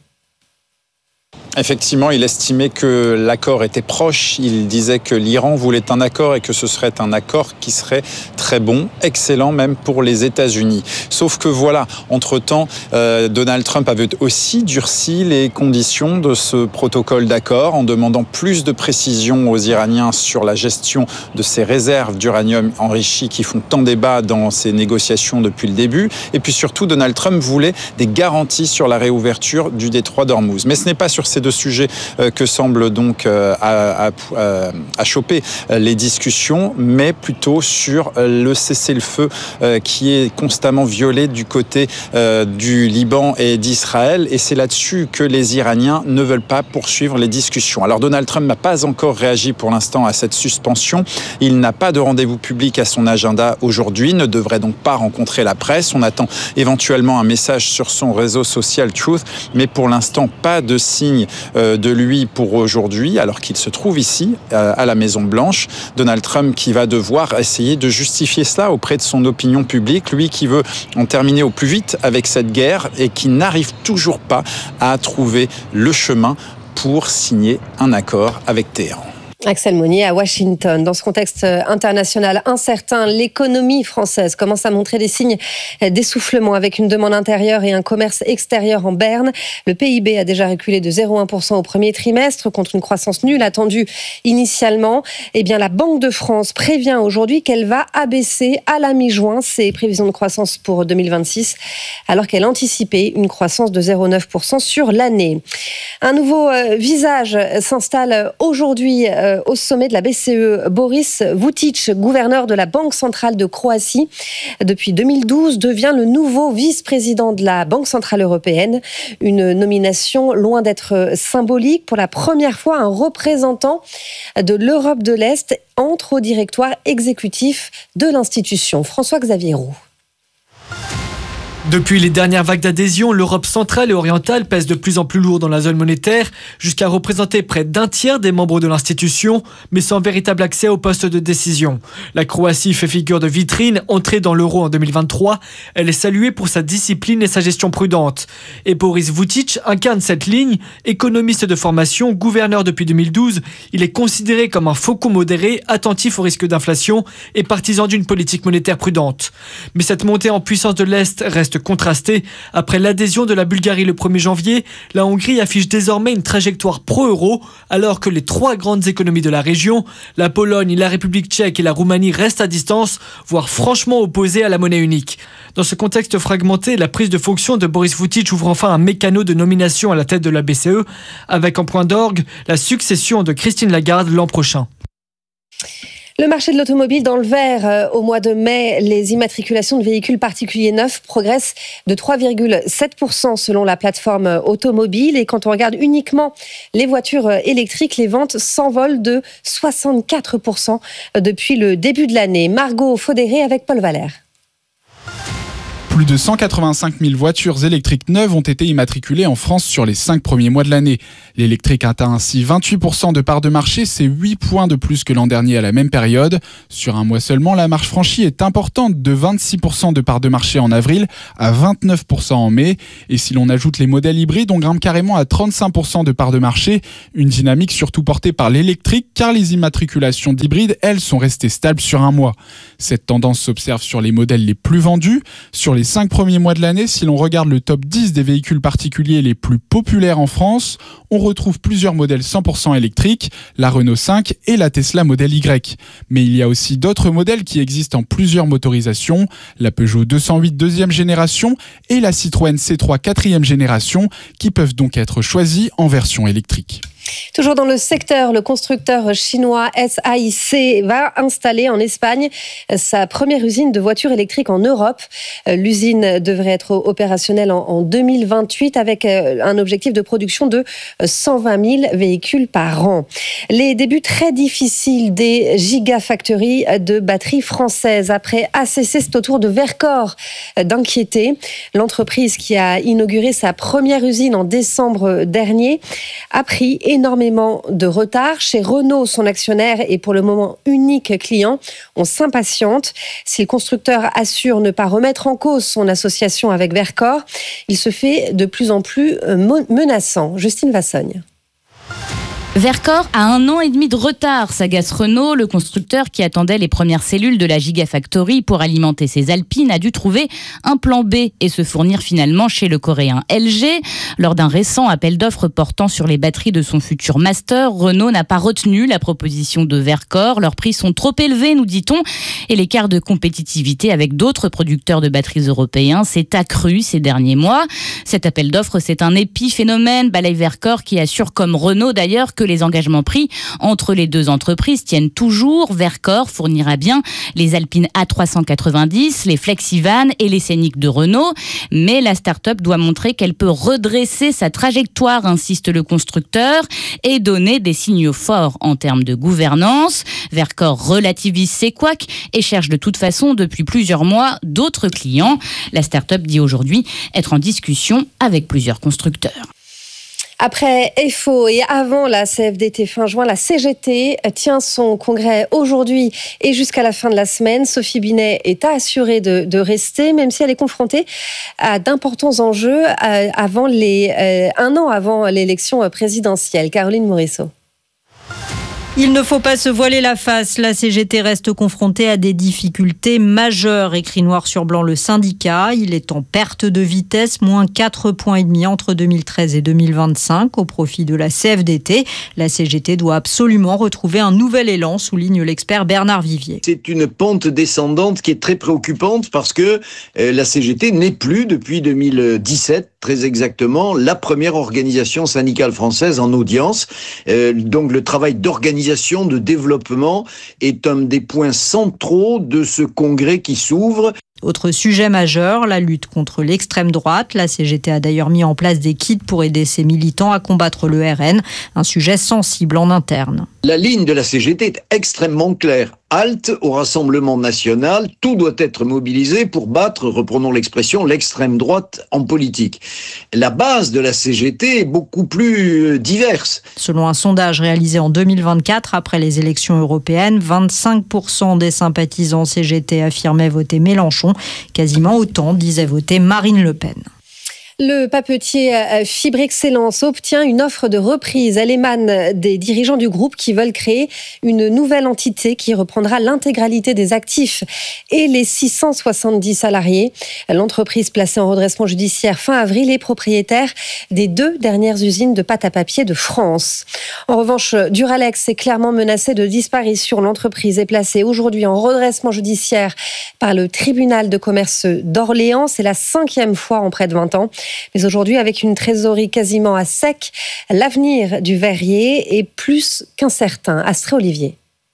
Effectivement, il estimait que l'accord était proche. Il disait que l'Iran voulait un accord et que ce serait un accord qui serait très bon, excellent même pour les États-Unis. Sauf que voilà, entre-temps, euh, Donald Trump avait aussi durci les conditions de ce protocole d'accord en demandant plus de précisions aux Iraniens sur la gestion de ces réserves d'uranium enrichi qui font tant débat dans ces négociations depuis le début. Et puis surtout, Donald Trump voulait des garanties sur la réouverture du détroit d'Ormuz. Mais ce n'est pas sur ces deux sujets que semblent donc euh, à, à, à choper les discussions, mais plutôt sur le cessez-le-feu euh, qui est constamment violé du côté euh, du Liban et d'Israël. Et c'est là-dessus que les Iraniens ne veulent pas poursuivre les discussions. Alors Donald Trump n'a pas encore réagi pour l'instant à cette suspension. Il n'a pas de rendez-vous public à son agenda aujourd'hui, ne devrait donc pas rencontrer la presse. On attend éventuellement un message sur son réseau social Truth, mais pour l'instant pas de signe de lui pour aujourd'hui, alors qu'il se trouve ici, à la Maison-Blanche. Donald Trump qui va devoir essayer de justifier cela auprès de son opinion publique, lui qui veut en terminer au plus vite avec cette guerre et qui n'arrive toujours pas à trouver le chemin pour signer un accord avec Téhéran. Axel Monnier à Washington. Dans ce contexte international incertain, l'économie française commence à montrer des signes d'essoufflement avec une demande intérieure et un commerce extérieur en berne. Le P I B a déjà reculé de zéro virgule un pour cent au premier trimestre contre une croissance nulle attendue initialement. Eh bien, la Banque de France prévient aujourd'hui qu'elle va abaisser à la mi-juin ses prévisions de croissance pour deux mille vingt-six, alors qu'elle anticipait une croissance de zéro virgule neuf pour cent sur l'année. Un nouveau visage s'installe aujourd'hui au sommet de la B C E. Boris Vučić, gouverneur de la Banque centrale de Croatie, depuis deux mille douze, devient le nouveau vice-président de la Banque centrale européenne. Une nomination loin d'être symbolique. Pour la première fois, un représentant de l'Europe de l'Est entre au directoire exécutif de l'institution. François-Xavier Roux. Depuis les dernières vagues d'adhésion, l'Europe centrale et orientale pèse de plus en plus lourd dans la zone monétaire, jusqu'à représenter près d'un tiers des membres de l'institution, mais sans véritable accès aux postes de décision. La Croatie fait figure de vitrine, entrée dans l'euro en deux mille vingt-trois. Elle est saluée pour sa discipline et sa gestion prudente. Et Boris Vučić incarne cette ligne. Économiste de formation, gouverneur depuis deux mille douze, il est considéré comme un faucon modéré, attentif au risque d'inflation et partisan d'une politique monétaire prudente. Mais cette montée en puissance de l'Est reste reste contrastée. Après l'adhésion de la Bulgarie le premier janvier, la Hongrie affiche désormais une trajectoire pro-euro, alors que les trois grandes économies de la région, la Pologne, la République tchèque et la Roumanie, restent à distance, voire franchement opposées à la monnaie unique. Dans ce contexte fragmenté, la prise de fonction de Boris Vučić ouvre enfin un mécano de nomination à la tête de la B C E, avec en point d'orgue la succession de Christine Lagarde l'an prochain. Le marché de l'automobile dans le vert. Au mois de mai, les immatriculations de véhicules particuliers neufs progressent de trois virgule sept pour cent selon la plateforme automobile. Et quand on regarde uniquement les voitures électriques, les ventes s'envolent de soixante-quatre pour cent depuis le début de l'année. Margot Faudéré avec Paul Valère. Plus de cent quatre-vingt-cinq mille voitures électriques neuves ont été immatriculées en France sur les cinq premiers mois de l'année. L'électrique atteint ainsi vingt-huit pour cent de part de marché, c'est huit points de plus que l'an dernier à la même période. Sur un mois seulement, la marge franchie est importante, de vingt-six pour cent de part de marché en avril à vingt-neuf pour cent en mai. Et si l'on ajoute les modèles hybrides, on grimpe carrément à trente-cinq pour cent de part de marché. Une dynamique surtout portée par l'électrique, car les immatriculations d'hybrides, elles, sont restées stables sur un mois. Cette tendance s'observe sur les modèles les plus vendus. Sur les cinq premiers mois de l'année, si l'on regarde le top dix des véhicules particuliers les plus populaires en France, on retrouve plusieurs modèles cent pour cent électriques, la Renault cinq et la Tesla Model Y. Mais il y a aussi d'autres modèles qui existent en plusieurs motorisations, la Peugeot deux cent huit deuxième génération et la Citroën C trois quatrième génération, qui peuvent donc être choisis en version électrique. Toujours dans le secteur, le constructeur chinois S A I C va installer en Espagne sa première usine de voitures électriques en Europe. L'usine devrait être opérationnelle en deux mille vingt-huit avec un objectif de production de cent vingt mille véhicules par an. Les débuts très difficiles des gigafactories de batteries françaises. Après A C C, c'est au tour de Verkor d'inquiéter. L'entreprise qui a inauguré sa première usine en décembre dernier a pris énormément de retard. Chez Renault, son actionnaire et pour le moment unique client, on s'impatiente. Si le constructeur assure ne pas remettre en cause son association avec Verkor, il se fait de plus en plus menaçant. Justine Vassogne. Verkor a un an et demi de retard, s'agace Renault. Le constructeur qui attendait les premières cellules de la Gigafactory pour alimenter ses Alpines a dû trouver un plan B et se fournir finalement chez le coréen L G. Lors d'un récent appel d'offres portant sur les batteries de son futur Master, Renault n'a pas retenu la proposition de Verkor. Leurs prix sont trop élevés, nous dit-on, et l'écart de compétitivité avec d'autres producteurs de batteries européens s'est accru ces derniers mois. Cet appel d'offres, c'est un épiphénomène, balaye Verkor qui assure, comme Renault d'ailleurs, que les engagements pris entre les deux entreprises tiennent toujours. Verkor fournira bien les Alpine A trois cent quatre-vingt-dix, les Flexivan et les Scénic de Renault. Mais la start-up doit montrer qu'elle peut redresser sa trajectoire, insiste le constructeur, et donner des signaux forts en termes de gouvernance. Verkor relativise ses couacs et cherche de toute façon depuis plusieurs mois d'autres clients. La start-up dit aujourd'hui être en discussion avec plusieurs constructeurs. Après F O et avant la C F D T fin juin, la C G T tient son congrès aujourd'hui et jusqu'à la fin de la semaine. Sophie Binet est assurée de, de rester, même si elle est confrontée à d'importants enjeux avant les, euh, un an avant l'élection présidentielle. Caroline Morisseau. Il ne faut pas se voiler la face. La C G T reste confrontée à des difficultés majeures, écrit noir sur blanc le syndicat. Il est en perte de vitesse, moins quatre virgule cinq points entre deux mille treize et deux mille vingt-cinq au profit de la C F D T. La C G T doit absolument retrouver un nouvel élan, souligne l'expert Bernard Vivier. C'est une pente descendante qui est très préoccupante parce que la C G T n'est plus depuis deux mille dix-sept, très exactement, la première organisation syndicale française en audience. Euh, donc le travail d'organisation, de développement est un des points centraux de ce congrès qui s'ouvre. Autre sujet majeur, la lutte contre l'extrême droite. La C G T a d'ailleurs mis en place des kits pour aider ses militants à combattre le R N, un sujet sensible en interne. La ligne de la C G T est extrêmement claire. Halte au Rassemblement national, tout doit être mobilisé pour battre, reprenons l'expression, l'extrême droite en politique. La base de la C G T est beaucoup plus diverse. Selon un sondage réalisé en deux mille vingt-quatre, après les élections européennes, vingt-cinq pour cent des sympathisants C G T affirmaient voter Mélenchon. Quasiment autant disaient voter Marine Le Pen. Le papetier Fibre Excellence obtient une offre de reprise. Elle émane des dirigeants du groupe qui veulent créer une nouvelle entité qui reprendra l'intégralité des actifs et les six cent soixante-dix salariés. L'entreprise placée en redressement judiciaire fin avril est propriétaire des deux dernières usines de pâte à papier de France. En revanche, Duralex est clairement menacée de disparition. L'entreprise est placée aujourd'hui en redressement judiciaire par le tribunal de commerce d'Orléans. C'est la cinquième fois en près de vingt ans. Mais aujourd'hui, avec une trésorerie quasiment à sec, l'avenir du verrier est plus qu'incertain. Astrée Olivier.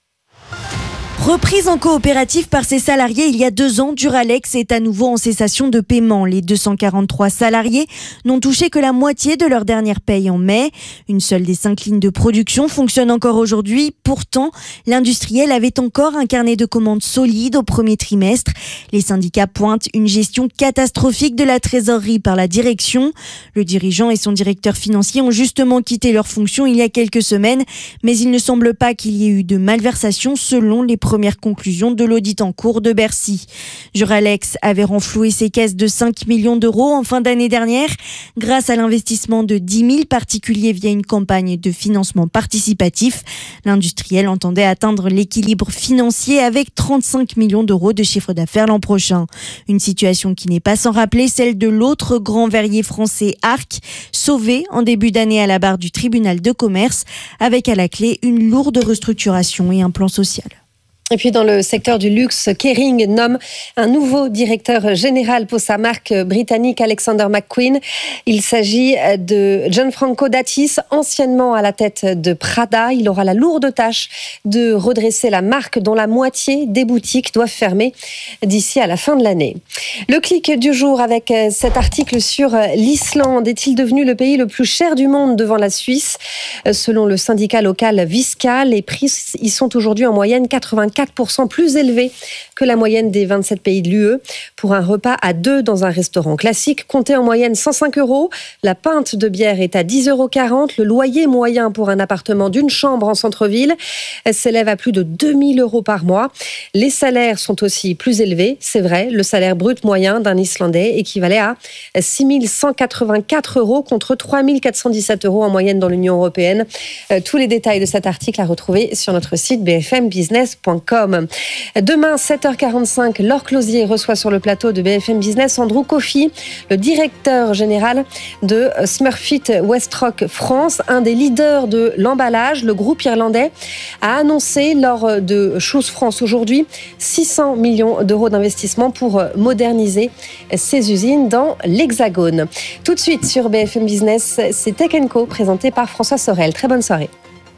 Reprise en coopérative par ses salariés il y a deux ans, Duralex est à nouveau en cessation de paiement. Les deux cent quarante-trois salariés n'ont touché que la moitié de leur dernière paye en mai. Une seule des cinq lignes de production fonctionne encore aujourd'hui. Pourtant, l'industriel avait encore un carnet de commandes solide au premier trimestre. Les syndicats pointent une gestion catastrophique de la trésorerie par la direction. Le dirigeant et son directeur financier ont justement quitté leurs fonctions il y a quelques semaines, mais il ne semble pas qu'il y ait eu de malversation selon les premières conclusions de l'audit en cours de Bercy. Duralex avait renfloué ses caisses de cinq millions d'euros en fin d'année dernière grâce à l'investissement de dix mille particuliers via une campagne de financement participatif. L'industriel entendait atteindre l'équilibre financier avec trente-cinq millions d'euros de chiffre d'affaires l'an prochain. Une situation qui n'est pas sans rappeler celle de l'autre grand verrier français Arc, sauvé en début d'année à la barre du tribunal de commerce, avec à la clé une lourde restructuration et un plan social. Et puis dans le secteur du luxe, Kering nomme un nouveau directeur général pour sa marque britannique Alexander McQueen. Il s'agit de Gianfranco Dattis, anciennement à la tête de Prada. Il aura la lourde tâche de redresser la marque dont la moitié des boutiques doivent fermer d'ici à la fin de l'année. Le clic du jour avec cet article sur l'Islande. Est-il devenu le pays le plus cher du monde devant la Suisse ? Selon le syndicat local Visca, les prix y sont aujourd'hui en moyenne quatre-vingt-quatre pour cent plus élevés que la moyenne des vingt-sept pays de l'U E. Pour un repas à deux dans un restaurant classique, comptez en moyenne cent cinq euros. La pinte de bière est à dix euros quarante. Le loyer moyen pour un appartement d'une chambre en centre-ville s'élève à plus de deux mille euros par mois. Les salaires sont aussi plus élevés, c'est vrai. Le salaire brut moyen d'un Islandais équivalait à six mille cent quatre-vingt-quatre euros contre trois mille quatre cent dix-sept euros en moyenne dans l'Union européenne. Tous les détails de cet article à retrouver sur notre site b f m business point com. Demain, sept heures quarante-cinq, Laure Closier reçoit sur le plateau de B F M Business Andrew Coffey, le directeur général de Smurfit Westrock France, un des leaders de l'emballage. Le groupe irlandais a annoncé lors de Choose France aujourd'hui six cents millions d'euros d'investissement pour moderniser ses usines dans l'Hexagone. Tout de suite sur B F M Business, c'est Tech and Co présenté par François Sorel. Très bonne soirée.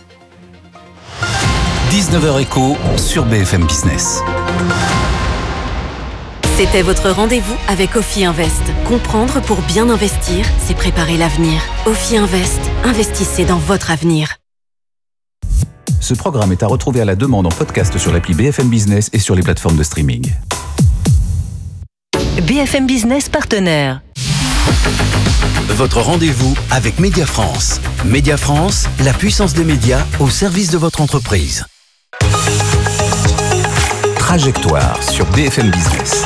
dix-neuf heures Éco sur B F M Business. C'était votre rendez-vous avec Ophi Invest. Comprendre pour bien investir, c'est préparer l'avenir. Ophi Invest, investissez dans votre avenir. Ce programme est à retrouver à la demande en podcast sur l'appli B F M Business et sur les plateformes de streaming. B F M Business partenaire. Votre rendez-vous avec Média France. Média France, la puissance des médias au service de votre entreprise. Trajectoire sur B F M Business.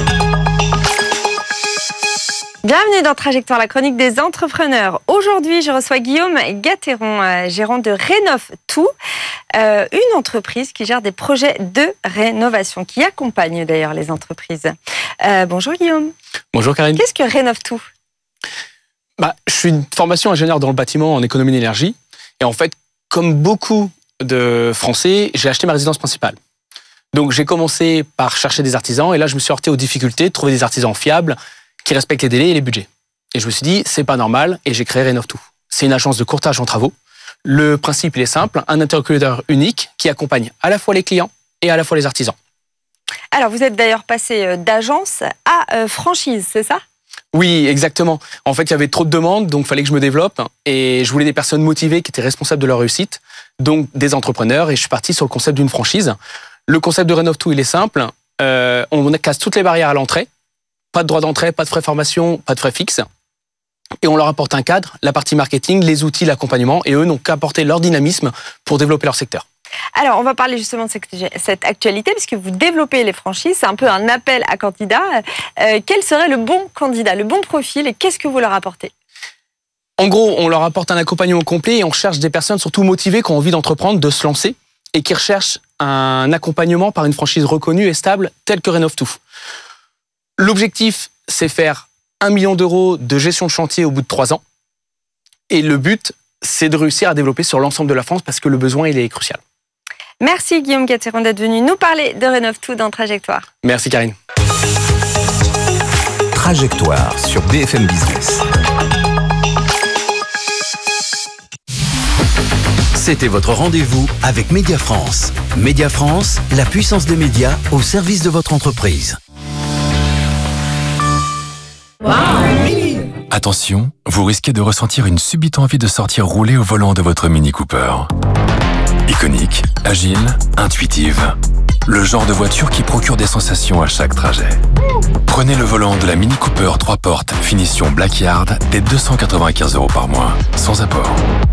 Bienvenue dans Trajectoire, la chronique des entrepreneurs. Aujourd'hui, je reçois Guillaume Gatteron, euh, gérant de Rénov tout, euh, une entreprise qui gère des projets de rénovation, qui accompagne d'ailleurs les entreprises. Euh, bonjour Guillaume. Bonjour Karine. Qu'est-ce que Rénov tout ? Bah, je suis une formation ingénieur dans le bâtiment en économie d'énergie. Et en fait, comme beaucoup de Français, j'ai acheté ma résidence principale. Donc j'ai commencé par chercher des artisans et là je me suis heurté aux difficultés de trouver des artisans fiables qui respectent les délais et les budgets. Et je me suis dit, c'est pas normal et j'ai créé Rénov tout. C'est une agence de courtage en travaux. Le principe, il est simple, un interlocuteur unique qui accompagne à la fois les clients et à la fois les artisans. Alors vous êtes d'ailleurs passé d'agence à franchise, c'est ça ? Oui, exactement. En fait, il y avait trop de demandes, donc il fallait que je me développe. Et je voulais des personnes motivées qui étaient responsables de leur réussite, donc des entrepreneurs. Et je suis parti sur le concept d'une franchise. Le concept de Rénov tout, il est simple. Euh, on casse toutes les barrières à l'entrée. Pas de droit d'entrée, pas de frais formation, pas de frais fixes. Et on leur apporte un cadre, la partie marketing, les outils, l'accompagnement. Et eux n'ont qu'à apporter leur dynamisme pour développer leur secteur. Alors, on va parler justement de cette, cette actualité, puisque vous développez les franchises. C'est un peu un appel à candidats. Euh, quel serait le bon candidat, le bon profil, et qu'est-ce que vous leur apportez ? En gros, on leur apporte un accompagnement complet et on cherche des personnes surtout motivées qui ont envie d'entreprendre, de se lancer et qui recherchent un accompagnement par une franchise reconnue et stable telle que Rénov' Tout. L'objectif, c'est faire un million d'euros de gestion de chantier au bout de trois ans. Et le but, c'est de réussir à développer sur l'ensemble de la France parce que le besoin, il est crucial. Merci Guillaume Gatéron d'être venu nous parler de Rénov' Tout dans Trajectoire. Merci Karine. Trajectoire sur B F M Business. C'était votre rendez-vous avec Média France. Média France, la puissance des médias au service de votre entreprise. Wow. Attention, vous risquez de ressentir une subite envie de sortir rouler au volant de votre Mini Cooper. Iconique, agile, intuitive. Le genre de voiture qui procure des sensations à chaque trajet. Prenez le volant de la Mini Cooper trois portes, finition Blackyard, dès deux cent quatre-vingt-quinze euros par mois, sans apport.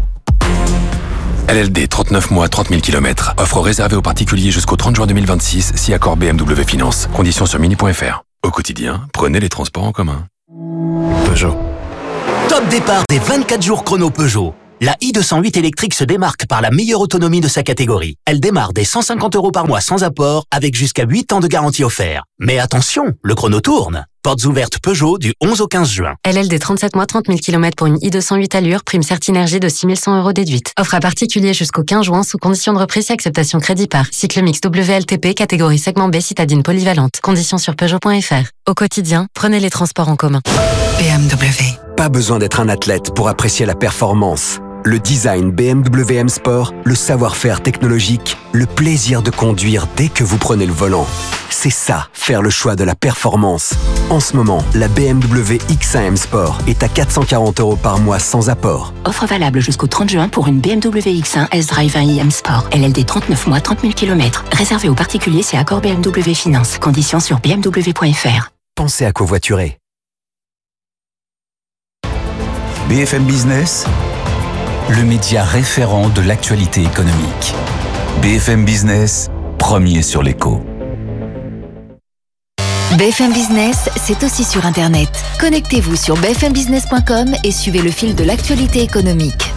L L D, trente-neuf mois, trente mille kilomètres. Offre réservée aux particuliers jusqu'au trente juin deux mille vingt-six, si accord B M W Finance. Conditions sur mini point f r. Au quotidien, prenez les transports en commun. Peugeot. Top départ des vingt-quatre jours chrono Peugeot. La i deux cent huit électrique se démarque par la meilleure autonomie de sa catégorie. Elle démarre dès cent cinquante euros par mois sans apport, avec jusqu'à huit ans de garantie offert. Mais attention, le chrono tourne. Portes ouvertes Peugeot du onze au quinze juin. L L D trente-sept mois, trente mille kilomètres pour une i deux cent huit allure, prime Certinergie de six mille cent euros déduite. Offre à particulier jusqu'au quinze juin sous condition de reprise et acceptation crédit par. Cycle mix W L T P, catégorie segment B, citadine polyvalente. Conditions sur Peugeot point f r. Au quotidien, prenez les transports en commun. B M W. Pas besoin d'être un athlète pour apprécier la performance. Le design B M W M Sport, le savoir-faire technologique, le plaisir de conduire dès que vous prenez le volant. C'est ça, faire le choix de la performance. En ce moment, la B M W X un M Sport est à quatre cent quarante euros par mois sans apport. Offre valable jusqu'au trente juin pour une B M W X un S-Drive un i M Sport. L L D trente-neuf mois, trente mille kilomètres. Réservé aux particuliers, c'est accord B M W Finance. Conditions sur b m w point f r. Pensez à covoiturer. B F M Business, le média référent de l'actualité économique. B F M Business, premier sur l'écho. B F M Business, c'est aussi sur Internet. Connectez-vous sur b f m business point com et suivez le fil de l'actualité économique.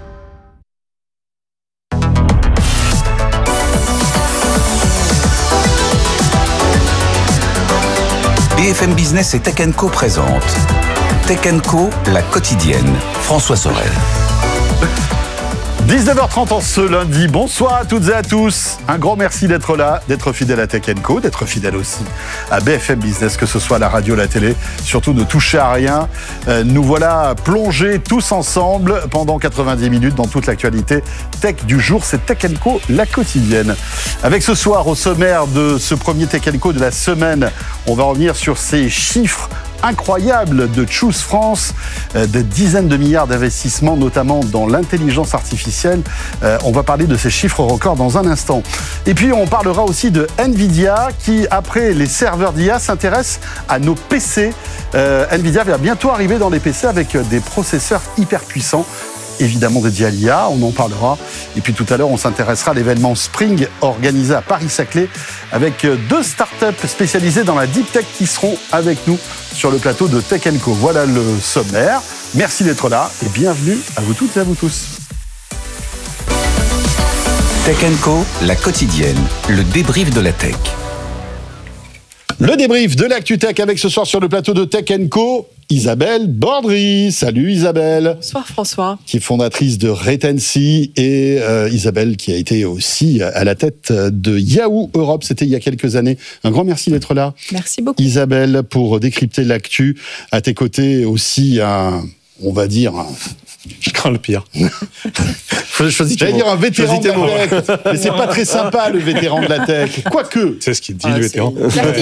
B F M Business et Tech and Co présente Tech and Co, la quotidienne. François Sorel. dix-neuf heures trente en ce lundi. Bonsoir à toutes et à tous. Un grand merci d'être là, d'être fidèle à Tech and Co, d'être fidèle aussi à B F M Business, que ce soit la radio, la télé. Surtout, ne touchez à rien. Euh, nous voilà plongés tous ensemble pendant quatre-vingt-dix minutes dans toute l'actualité tech du jour. C'est Tech and Co, la quotidienne. Avec ce soir, au sommaire de ce premier Tech and Co de la semaine, on va revenir sur ces chiffres incroyable de Choose France, euh, de dizaines de milliards d'investissements, notamment dans l'intelligence artificielle. Euh, on va parler de ces chiffres records dans un instant. Et puis, on parlera aussi de Nvidia qui, après les serveurs d'I A, s'intéresse à nos P C. Euh, Nvidia va bientôt arriver dans les P C avec des processeurs hyper puissants, évidemment dédié à l'I A, on en parlera. Et puis tout à l'heure, on s'intéressera à l'événement Spring organisé à Paris-Saclay avec deux startups spécialisées dans la deep tech qui seront avec nous sur le plateau de Tech and Co. Voilà le sommaire. Merci d'être là et bienvenue à vous toutes et à vous tous. Tech and Co, la quotidienne, le débrief de la tech. Le débrief de l'Actu Tech avec ce soir sur le plateau de Tech and Co, Isabelle Bordry. Salut Isabelle. Bonsoir François. Qui est fondatrice de Retency et euh, Isabelle qui a été aussi à la tête de Yahoo Europe. C'était il y a quelques années. Un grand merci d'être là. Merci beaucoup. Isabelle, pour décrypter l'actu. À tes côtés aussi un, on va dire... Un... Je crains le pire. J'allais dire un vétéran de la tech, mais c'est pas très sympa le vétéran de la tech. Quoique. C'est ce qu'il dit, ah, le vétéran.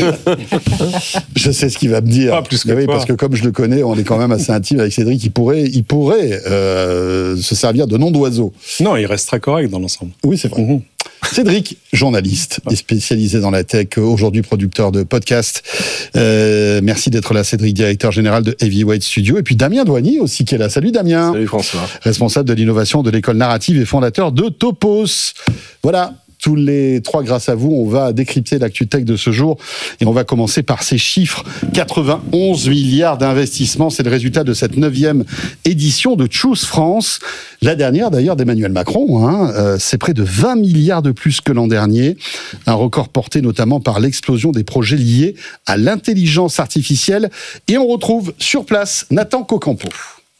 Je sais ce qu'il va me dire. Pas plus que oui, toi. Parce que comme je le connais, on est quand même assez intime avec Cédric. Il pourrait, il pourrait euh, se servir de nom d'oiseau. Non, il reste très correct dans l'ensemble. Oui, c'est vrai. Mmh. Cédric, journaliste et spécialisé dans la tech, aujourd'hui producteur de podcasts. Euh, merci d'être là, Cédric, directeur général de Heavyweight Studio. Et puis Damien Douanier aussi qui est là. Salut Damien. Salut François. Responsable de l'innovation de l'école narrative et fondateur de Topos. Voilà. Tous les trois, grâce à vous, on va décrypter l'actu tech de ce jour et on va commencer par ces chiffres. quatre-vingt-onze milliards d'investissements, c'est le résultat de cette neuvième édition de Choose France. La dernière d'ailleurs d'Emmanuel Macron, hein, euh, c'est près de vingt milliards de plus que l'an dernier. Un record porté notamment par l'explosion des projets liés à l'intelligence artificielle. Et on retrouve sur place Nathan Cocampo.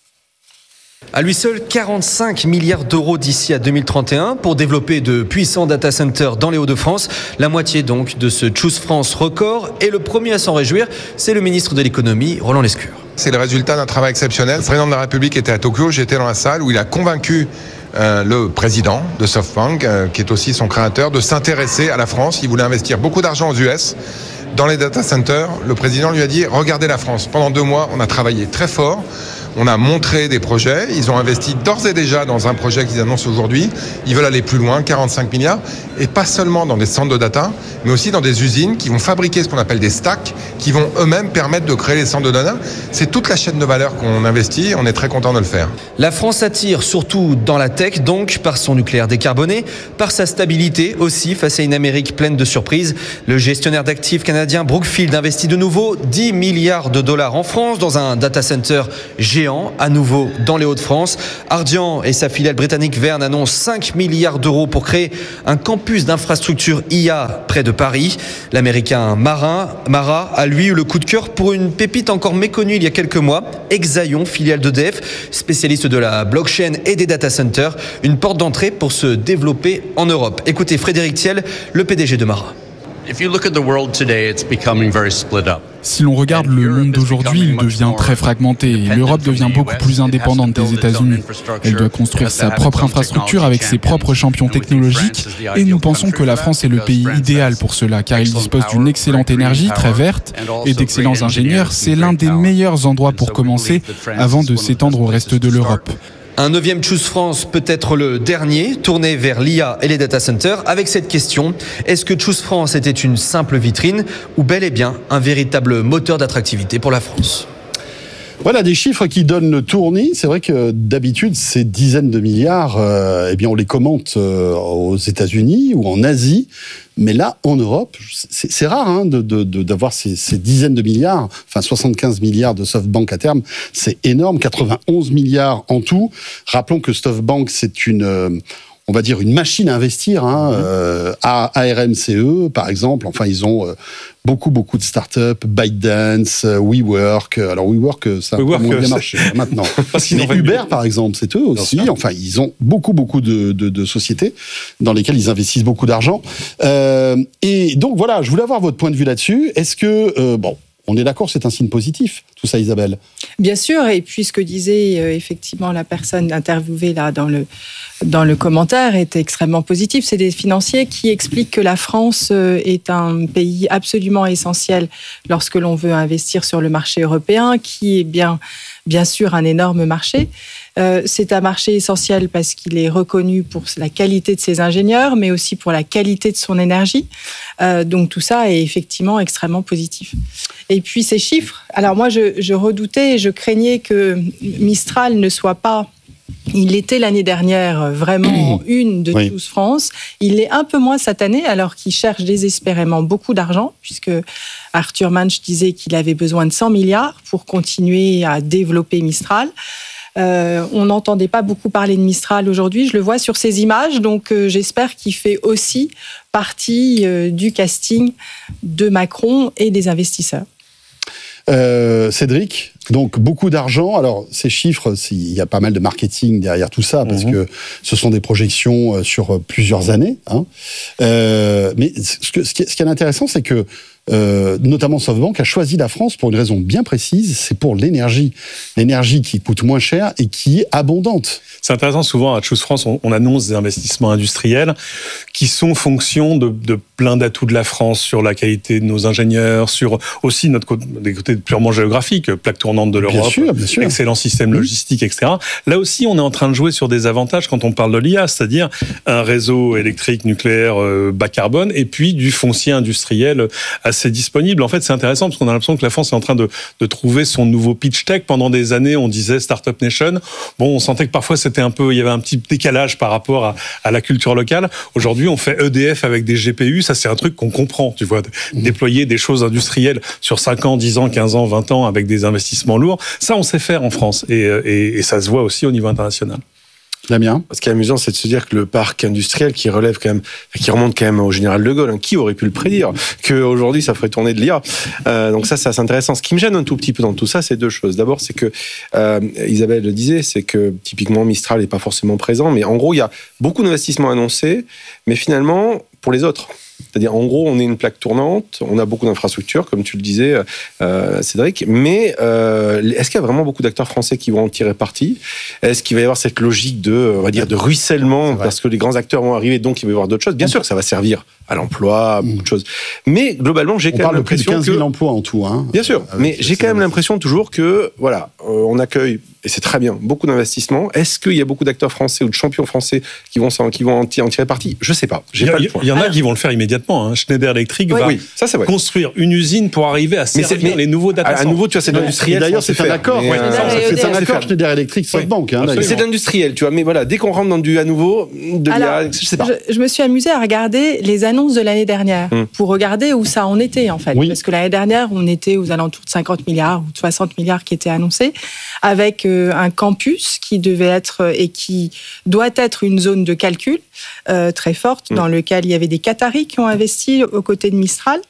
À lui seul, quarante-cinq milliards d'euros d'ici à deux mille trente et un pour développer de puissants data centers dans les Hauts-de-France. La moitié donc de ce Choose France record. Et le premier à s'en réjouir, c'est le ministre de l'économie, Roland Lescure. C'est le résultat d'un travail exceptionnel. Le président de la République était à Tokyo, j'étais dans la salle où il a convaincu euh, le président de SoftBank, euh, qui est aussi son créateur, de s'intéresser à la France. Il voulait investir beaucoup d'argent aux U S. Dans les data centers, le président lui a dit « Regardez la France, pendant deux mois, on a travaillé très fort. On a montré des projets, ils ont investi d'ores et déjà dans un projet qu'ils annoncent aujourd'hui. Ils veulent aller plus loin, quarante-cinq milliards, et pas seulement dans des centres de data, mais aussi dans des usines qui vont fabriquer ce qu'on appelle des stacks, qui vont eux-mêmes permettre de créer les centres de data. C'est toute la chaîne de valeur qu'on investit, on est très content de le faire. La France attire surtout dans la tech, donc par son nucléaire décarboné, par sa stabilité aussi face à une Amérique pleine de surprises. Le gestionnaire d'actifs canadien Brookfield investit de nouveau dix milliards de dollars en France dans un data center géant, à nouveau dans les Hauts-de-France. Ardian et sa filiale britannique Verne annoncent cinq milliards d'euros pour créer un campus d'infrastructure I A près de Paris. L'américain Marin, Mara a lui eu le coup de cœur pour une pépite encore méconnue il y a quelques mois, Exaion, filiale d'E D F, spécialiste de la blockchain et des data centers, une porte d'entrée pour se développer en Europe. Écoutez Frédéric Thiel, le P D G de Mara. Si l'on regarde le monde d'aujourd'hui, il devient très fragmenté et l'Europe devient beaucoup plus indépendante des États-Unis. Elle doit construire sa propre infrastructure avec ses propres champions technologiques et nous pensons que la France est le pays idéal pour cela car il dispose d'une excellente énergie très verte et d'excellents ingénieurs. C'est l'un des meilleurs endroits pour commencer avant de s'étendre au reste de l'Europe. Un neuvième Choose France peut être le dernier, tourné vers l'I A et les data centers, avec cette question. Est-ce que Choose France était une simple vitrine ou bel et bien un véritable moteur d'attractivité pour la France ? Voilà des chiffres qui donnent le tournis. C'est vrai que d'habitude, ces dizaines de milliards, euh, eh bien, on les commente euh, aux États-Unis ou en Asie. Mais là, en Europe, c'est, c'est rare hein, de, de, de, d'avoir ces, ces dizaines de milliards, enfin soixante-quinze milliards de SoftBank à terme. C'est énorme, quatre-vingt-onze milliards en tout. Rappelons que SoftBank, c'est une... Euh, on va dire une machine à investir, hein, euh, à A R M C E par exemple. Enfin, ils ont euh, beaucoup beaucoup de startups, ByteDance, euh, WeWork. Alors WeWork, ça a moins bien marché maintenant. Mais Uber par exemple, c'est eux aussi. Enfin, ils ont beaucoup beaucoup de, de, de sociétés dans lesquelles ils investissent beaucoup d'argent. Euh, et donc voilà, je voulais avoir votre point de vue là-dessus. Est-ce que euh, bon. On est d'accord, c'est un signe positif, tout ça, Isabelle. Bien sûr, et puis ce que disait euh, effectivement la personne interviewée là dans le dans le commentaire est extrêmement positif. C'est des financiers qui expliquent que la France euh, est un pays absolument essentiel lorsque l'on veut investir sur le marché européen, qui est bien bien sûr un énorme marché. Euh, c'est un marché essentiel parce qu'il est reconnu pour la qualité de ses ingénieurs, mais aussi pour la qualité de son énergie. Euh, donc tout ça est effectivement extrêmement positif. Et puis ces chiffres, alors moi je, je redoutais et je craignais que Mistral ne soit pas... Il était l'année dernière vraiment en une de oui. Choose France. Il l'est un peu moins cette année, alors qu'il cherche désespérément beaucoup d'argent, puisque Arthur Manch disait qu'il avait besoin de cent milliards pour continuer à développer Mistral. Euh, on n'entendait pas beaucoup parler de Mistral aujourd'hui, je le vois sur ces images, donc euh, j'espère qu'il fait aussi partie euh, du casting de Macron et des investisseurs. Euh, Cédric, donc beaucoup d'argent. Alors ces chiffres, il y a pas mal de marketing derrière tout ça parce mmh. que ce sont des projections sur plusieurs années. Hein. Euh, mais ce, que, ce qui est intéressant, c'est que euh, notamment SoftBank, a choisi la France pour une raison bien précise, c'est pour l'énergie. L'énergie qui coûte moins cher et qui est abondante. C'est intéressant, souvent à Choose France, on, on annonce des investissements industriels qui sont fonction de, de plein d'atouts de la France sur la qualité de nos ingénieurs, sur aussi notre côté, des côtés purement géographiques, plaque tournante de l'Europe, bien sûr, bien sûr. excellent système logistique, et cetera. Là aussi, on est en train de jouer sur des avantages quand on parle de l'I A, c'est-à-dire un réseau électrique nucléaire euh, bas carbone et puis du foncier industriel assez disponible. En fait, c'est intéressant parce qu'on a l'impression que la France est en train de, de trouver son nouveau pitch tech. Pendant des années, on disait Startup Nation. Bon, on sentait que parfois c'était un peu, il y avait un petit décalage par rapport à, à la culture locale. Aujourd'hui, on fait E D F avec des G P U. Ça, c'est un truc qu'on comprend, tu vois. Mmh. Déployer des choses industrielles sur cinq ans, dix ans, quinze ans, vingt ans avec des investissements lourds. Ça, on sait faire en France et, et, et ça se voit aussi au niveau international. Damien. Ce qui est amusant, c'est de se dire que le parc industriel qui relève quand même, qui remonte quand même au général de Gaulle, hein, qui aurait pu le prédire qu'aujourd'hui ça ferait tourner de l'I A. Euh, donc ça, c'est assez intéressant. Ce qui me gêne un tout petit peu dans tout ça, c'est deux choses. D'abord, c'est que euh, Isabelle le disait, c'est que typiquement Mistral n'est pas forcément présent, mais en gros, il y a beaucoup d'investissements annoncés, mais finalement pour les autres. C'est-à-dire, en gros, on est une plaque tournante, on a beaucoup d'infrastructures, comme tu le disais, euh, Cédric, mais euh, est-ce qu'il y a vraiment beaucoup d'acteurs français qui vont en tirer parti ? Est-ce qu'il va y avoir cette logique de, on va dire, de ruissellement, parce que les grands acteurs vont arriver, donc il va y avoir d'autres choses ? Bien sûr que ça va servir à l'emploi, beaucoup de choses. Mais globalement, j'ai on quand parle même de plus de l'impression quinze mille que... emplois en tout. Hein, Bien sûr, mais j'ai quand même l'impression toujours que, voilà, euh, on accueille, et c'est très bien, beaucoup d'investissements. Est-ce qu'il y a beaucoup d'acteurs français ou de champions français qui vont, qui vont en tirer parti ? Je sais pas. J'ai il y, pas le point. Il y en a qui vont le faire immédiatement. Hein. Schneider Electric oui, va oui, ça, c'est vrai. construire une usine pour arriver à servir mais mais les nouveaux data centers. À nouveau, tu vois, c'est de l'industriel. D'ailleurs, c'est un accord. Ouais, c'est un accord Schneider Electric SoftBank. Hein, c'est de l'industriel, tu vois. Mais voilà, dès qu'on rentre dans du à nouveau, de l'I A, je sais pas. Je, je me suis amusée à regarder les annonces de l'année dernière hum. pour regarder où ça en était, en fait. Oui. Parce que l'année dernière, on était aux alentours de cinquante milliards ou de soixante milliards qui étaient annoncés, avec euh, un campus qui devait être et qui doit être une zone de calcul euh, très forte, hum. dans lequel il y avait des Qataris qui ont investi aux côtés de Mistral.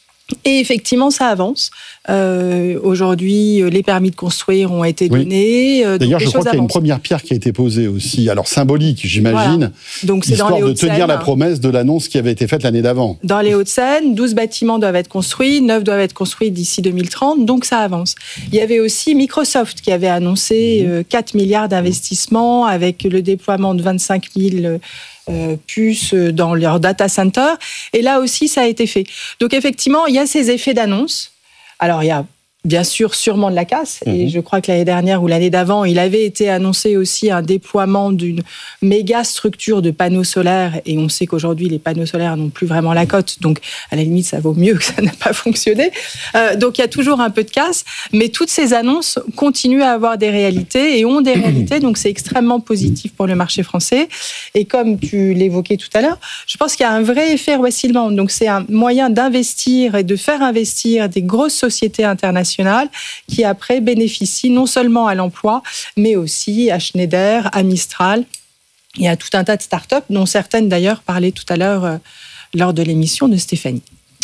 Et effectivement, ça avance. Euh, aujourd'hui, les permis de construire ont été donnés. Oui. D'ailleurs, je crois qu'il y a une première pierre qui a été posée aussi, alors symbolique, j'imagine, voilà. Donc, c'est histoire dans les de tenir la promesse de l'annonce qui avait été faite l'année d'avant. Dans les Hauts-de-Seine, douze bâtiments doivent être construits, neuf doivent être construits d'ici deux mille trente, donc ça avance. Il y avait aussi Microsoft qui avait annoncé mmh. quatre milliards d'investissements avec le déploiement de vingt-cinq mille Euh, puces dans leur data center. Et là aussi, ça a été fait. Donc, effectivement, il y a ces effets d'annonce. Alors, il y a bien sûr sûrement de la casse. Mmh. Et je crois que l'année dernière ou l'année d'avant, il avait été annoncé aussi un déploiement d'une méga structure de panneaux solaires. Et on sait qu'aujourd'hui, les panneaux solaires n'ont plus vraiment la cote. Donc, à la limite, ça vaut mieux que ça n'a pas fonctionné. Euh, donc, il y a toujours un peu de casse. Mais toutes ces annonces continuent à avoir des réalités et ont des réalités. Donc, c'est extrêmement positif pour le marché français. Et comme tu l'évoquais tout à l'heure, je pense qu'il y a un vrai effet ruissellement. Donc, c'est un moyen d'investir et de faire investir des grosses sociétés internationales qui après bénéficient non seulement à l'emploi, mais aussi à Schneider, à Mistral et à tout un tas de startups, dont certaines d'ailleurs parlaient tout à l'heure euh, lors de l'émission de Stéphanie.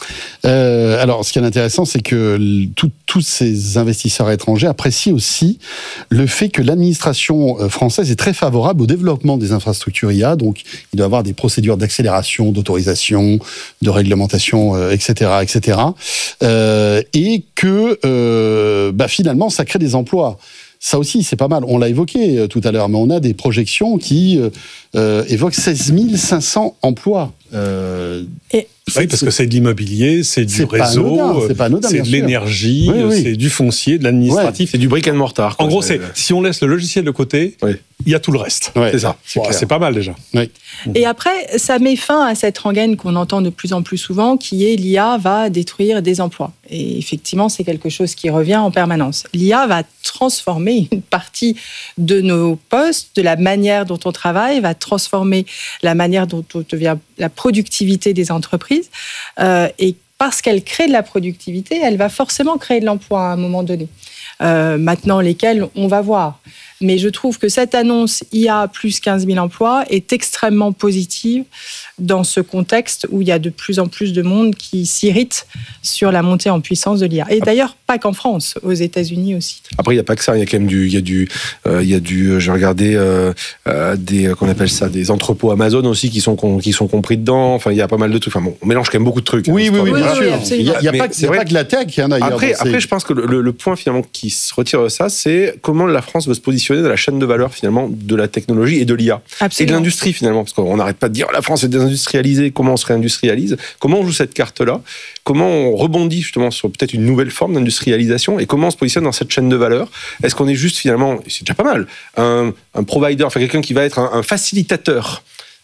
Euh, alors, ce qui est intéressant, c'est que tous ces investisseurs étrangers apprécient aussi le fait que l'administration française est très favorable au développement des infrastructures I A. Donc, il doit y avoir des procédures d'accélération, d'autorisation, de réglementation, euh, et cetera, et cetera. Euh, et que, euh, bah, finalement, ça crée des emplois. Ça aussi, c'est pas mal. On l'a évoqué tout à l'heure, mais on a des projections qui euh, évoquent seize mille cinq cents emplois. Euh, et oui, parce que c'est de l'immobilier, c'est du c'est réseau, pas anodin, c'est, pas anodin, c'est de l'énergie, oui, oui. c'est du foncier, de l'administratif. Ouais, c'est du brick and mortar. Quoi. En gros, c'est, si on laisse le logiciel de côté, il oui. y a tout le reste. Ouais, c'est ça. C'est, bon, c'est pas mal déjà. Oui. Et après, ça met fin à cette rengaine qu'on entend de plus en plus souvent, qui est l'I A va détruire des emplois. Et effectivement, c'est quelque chose qui revient en permanence. L'I A va transformer une partie de nos postes, de la manière dont on travaille, va transformer la manière dont on devient la productivité des entreprises. Euh, et parce qu'elle crée de la productivité, elle va forcément créer de l'emploi à un moment donné. Euh, maintenant, lesquels, on va voir. Mais je trouve que cette annonce I A plus quinze mille emplois est extrêmement positive dans ce contexte où il y a de plus en plus de monde qui s'irrite sur la montée en puissance de l'I A. Et d'ailleurs, pas qu'en France, aux États-Unis aussi. Après, il n'y a pas que ça. Il y a quand même du, il y a du, euh, il y a du. J'ai regardé euh, euh, des, qu'on appelle ça, des entrepôts Amazon aussi qui sont qui sont compris dedans. Enfin, il y a pas mal de trucs. Enfin bon, on mélange quand même beaucoup de trucs. Oui, hein, oui, oui, bien sûr. Oui, il n'y a, il y a pas, il y a pas que la tech, hein, d'ailleurs. Après, après, je pense que le, le point finalement qui se retire de ça, c'est comment la France veut se positionner dans la chaîne de valeur finalement de la technologie et de l'I A. Absolument. Et de l'industrie finalement, parce qu'on n'arrête pas de dire la France est désindustrialisée. Comment on se réindustrialise? Comment on joue cette carte-là? Comment on rebondit justement sur peut-être une nouvelle forme d'industrialisation? Et comment on se positionne dans cette chaîne de valeur? Est-ce qu'on est juste finalement, c'est déjà pas mal, un, un provider, enfin quelqu'un qui va être un, un facilitateur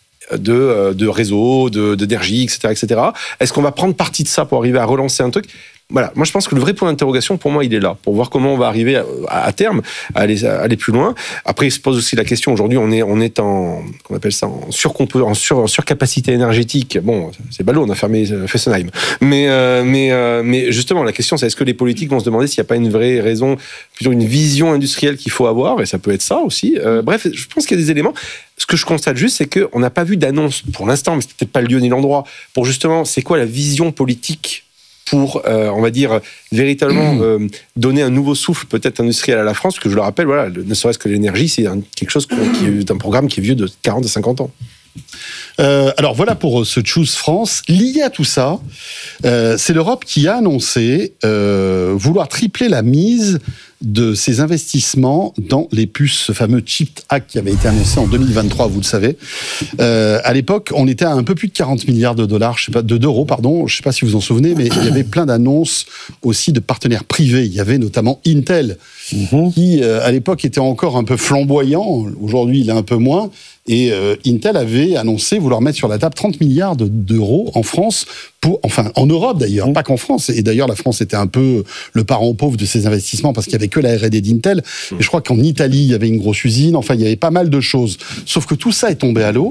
de, de réseau, de, d'énergie, et cetera, et cetera. Est-ce qu'on va prendre parti de ça pour arriver à relancer un truc? Voilà, moi je pense que le vrai point d'interrogation pour moi il est là, pour voir comment on va arriver à, à terme à aller, à aller plus loin. Après il se pose aussi la question, aujourd'hui on est, on est en, qu'on appelle ça, en, surcompo, en, sur, en surcapacité énergétique. Bon, c'est ballot, on a fermé Fessenheim. Mais, euh, mais, euh, mais justement la question c'est est-ce que les politiques vont se demander s'il n'y a pas une vraie raison, plutôt une vision industrielle qu'il faut avoir, et ça peut être ça aussi. Euh, bref, je pense qu'il y a des éléments. Ce que je constate juste, c'est qu'on n'a pas vu d'annonce pour l'instant, mais c'est peut-être pas le lieu ni l'endroit, pour justement c'est quoi la vision politique pour, euh, on va dire, véritablement euh, donner un nouveau souffle peut-être industriel à la France, parce que je le rappelle, voilà, ne serait-ce que l'énergie, c'est un, quelque chose qui est un programme qui est vieux de quarante à cinquante ans. Euh, alors voilà pour ce Choose France. Lié à tout ça, euh, c'est l'Europe qui a annoncé euh, vouloir tripler la mise de ses investissements dans les puces, ce fameux Chip Act qui avait été annoncé en deux mille vingt-trois, vous le savez. Euh, à l'époque, on était à un peu plus de quarante milliards de dollars, je sais pas, de d'euros, pardon. Je sais pas si vous vous en souvenez, mais il y avait plein d'annonces aussi de partenaires privés. Il y avait notamment Intel, mmh. qui euh, à l'époque était encore un peu flamboyant. Aujourd'hui, il est un peu moins. Et euh, Intel avait annoncé vouloir mettre sur la table trente milliards de, d'euros en France, pour, enfin en Europe d'ailleurs, mmh. pas qu'en France. Et d'ailleurs, la France était un peu le parent pauvre de ces investissements parce qu'il n'y avait que la R et D d'Intel. Mmh. Et je crois qu'en Italie, il y avait une grosse usine. Enfin, il y avait pas mal de choses. Sauf que tout ça est tombé à l'eau.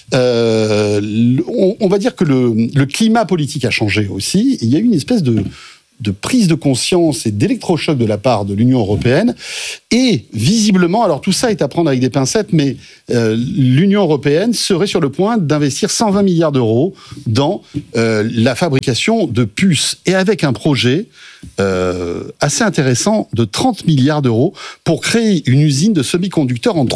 Euh, on, on va dire que le, le climat politique a changé aussi. Il y a eu une espèce de... de prise de conscience et d'électrochoc de la part de l'Union européenne. Et visiblement, alors tout ça est à prendre avec des pincettes, mais euh, l'Union européenne serait sur le point d'investir cent vingt milliards d'euros dans euh, la fabrication de puces. Et avec un projet euh, assez intéressant de trente milliards d'euros pour créer une usine de semi-conducteurs en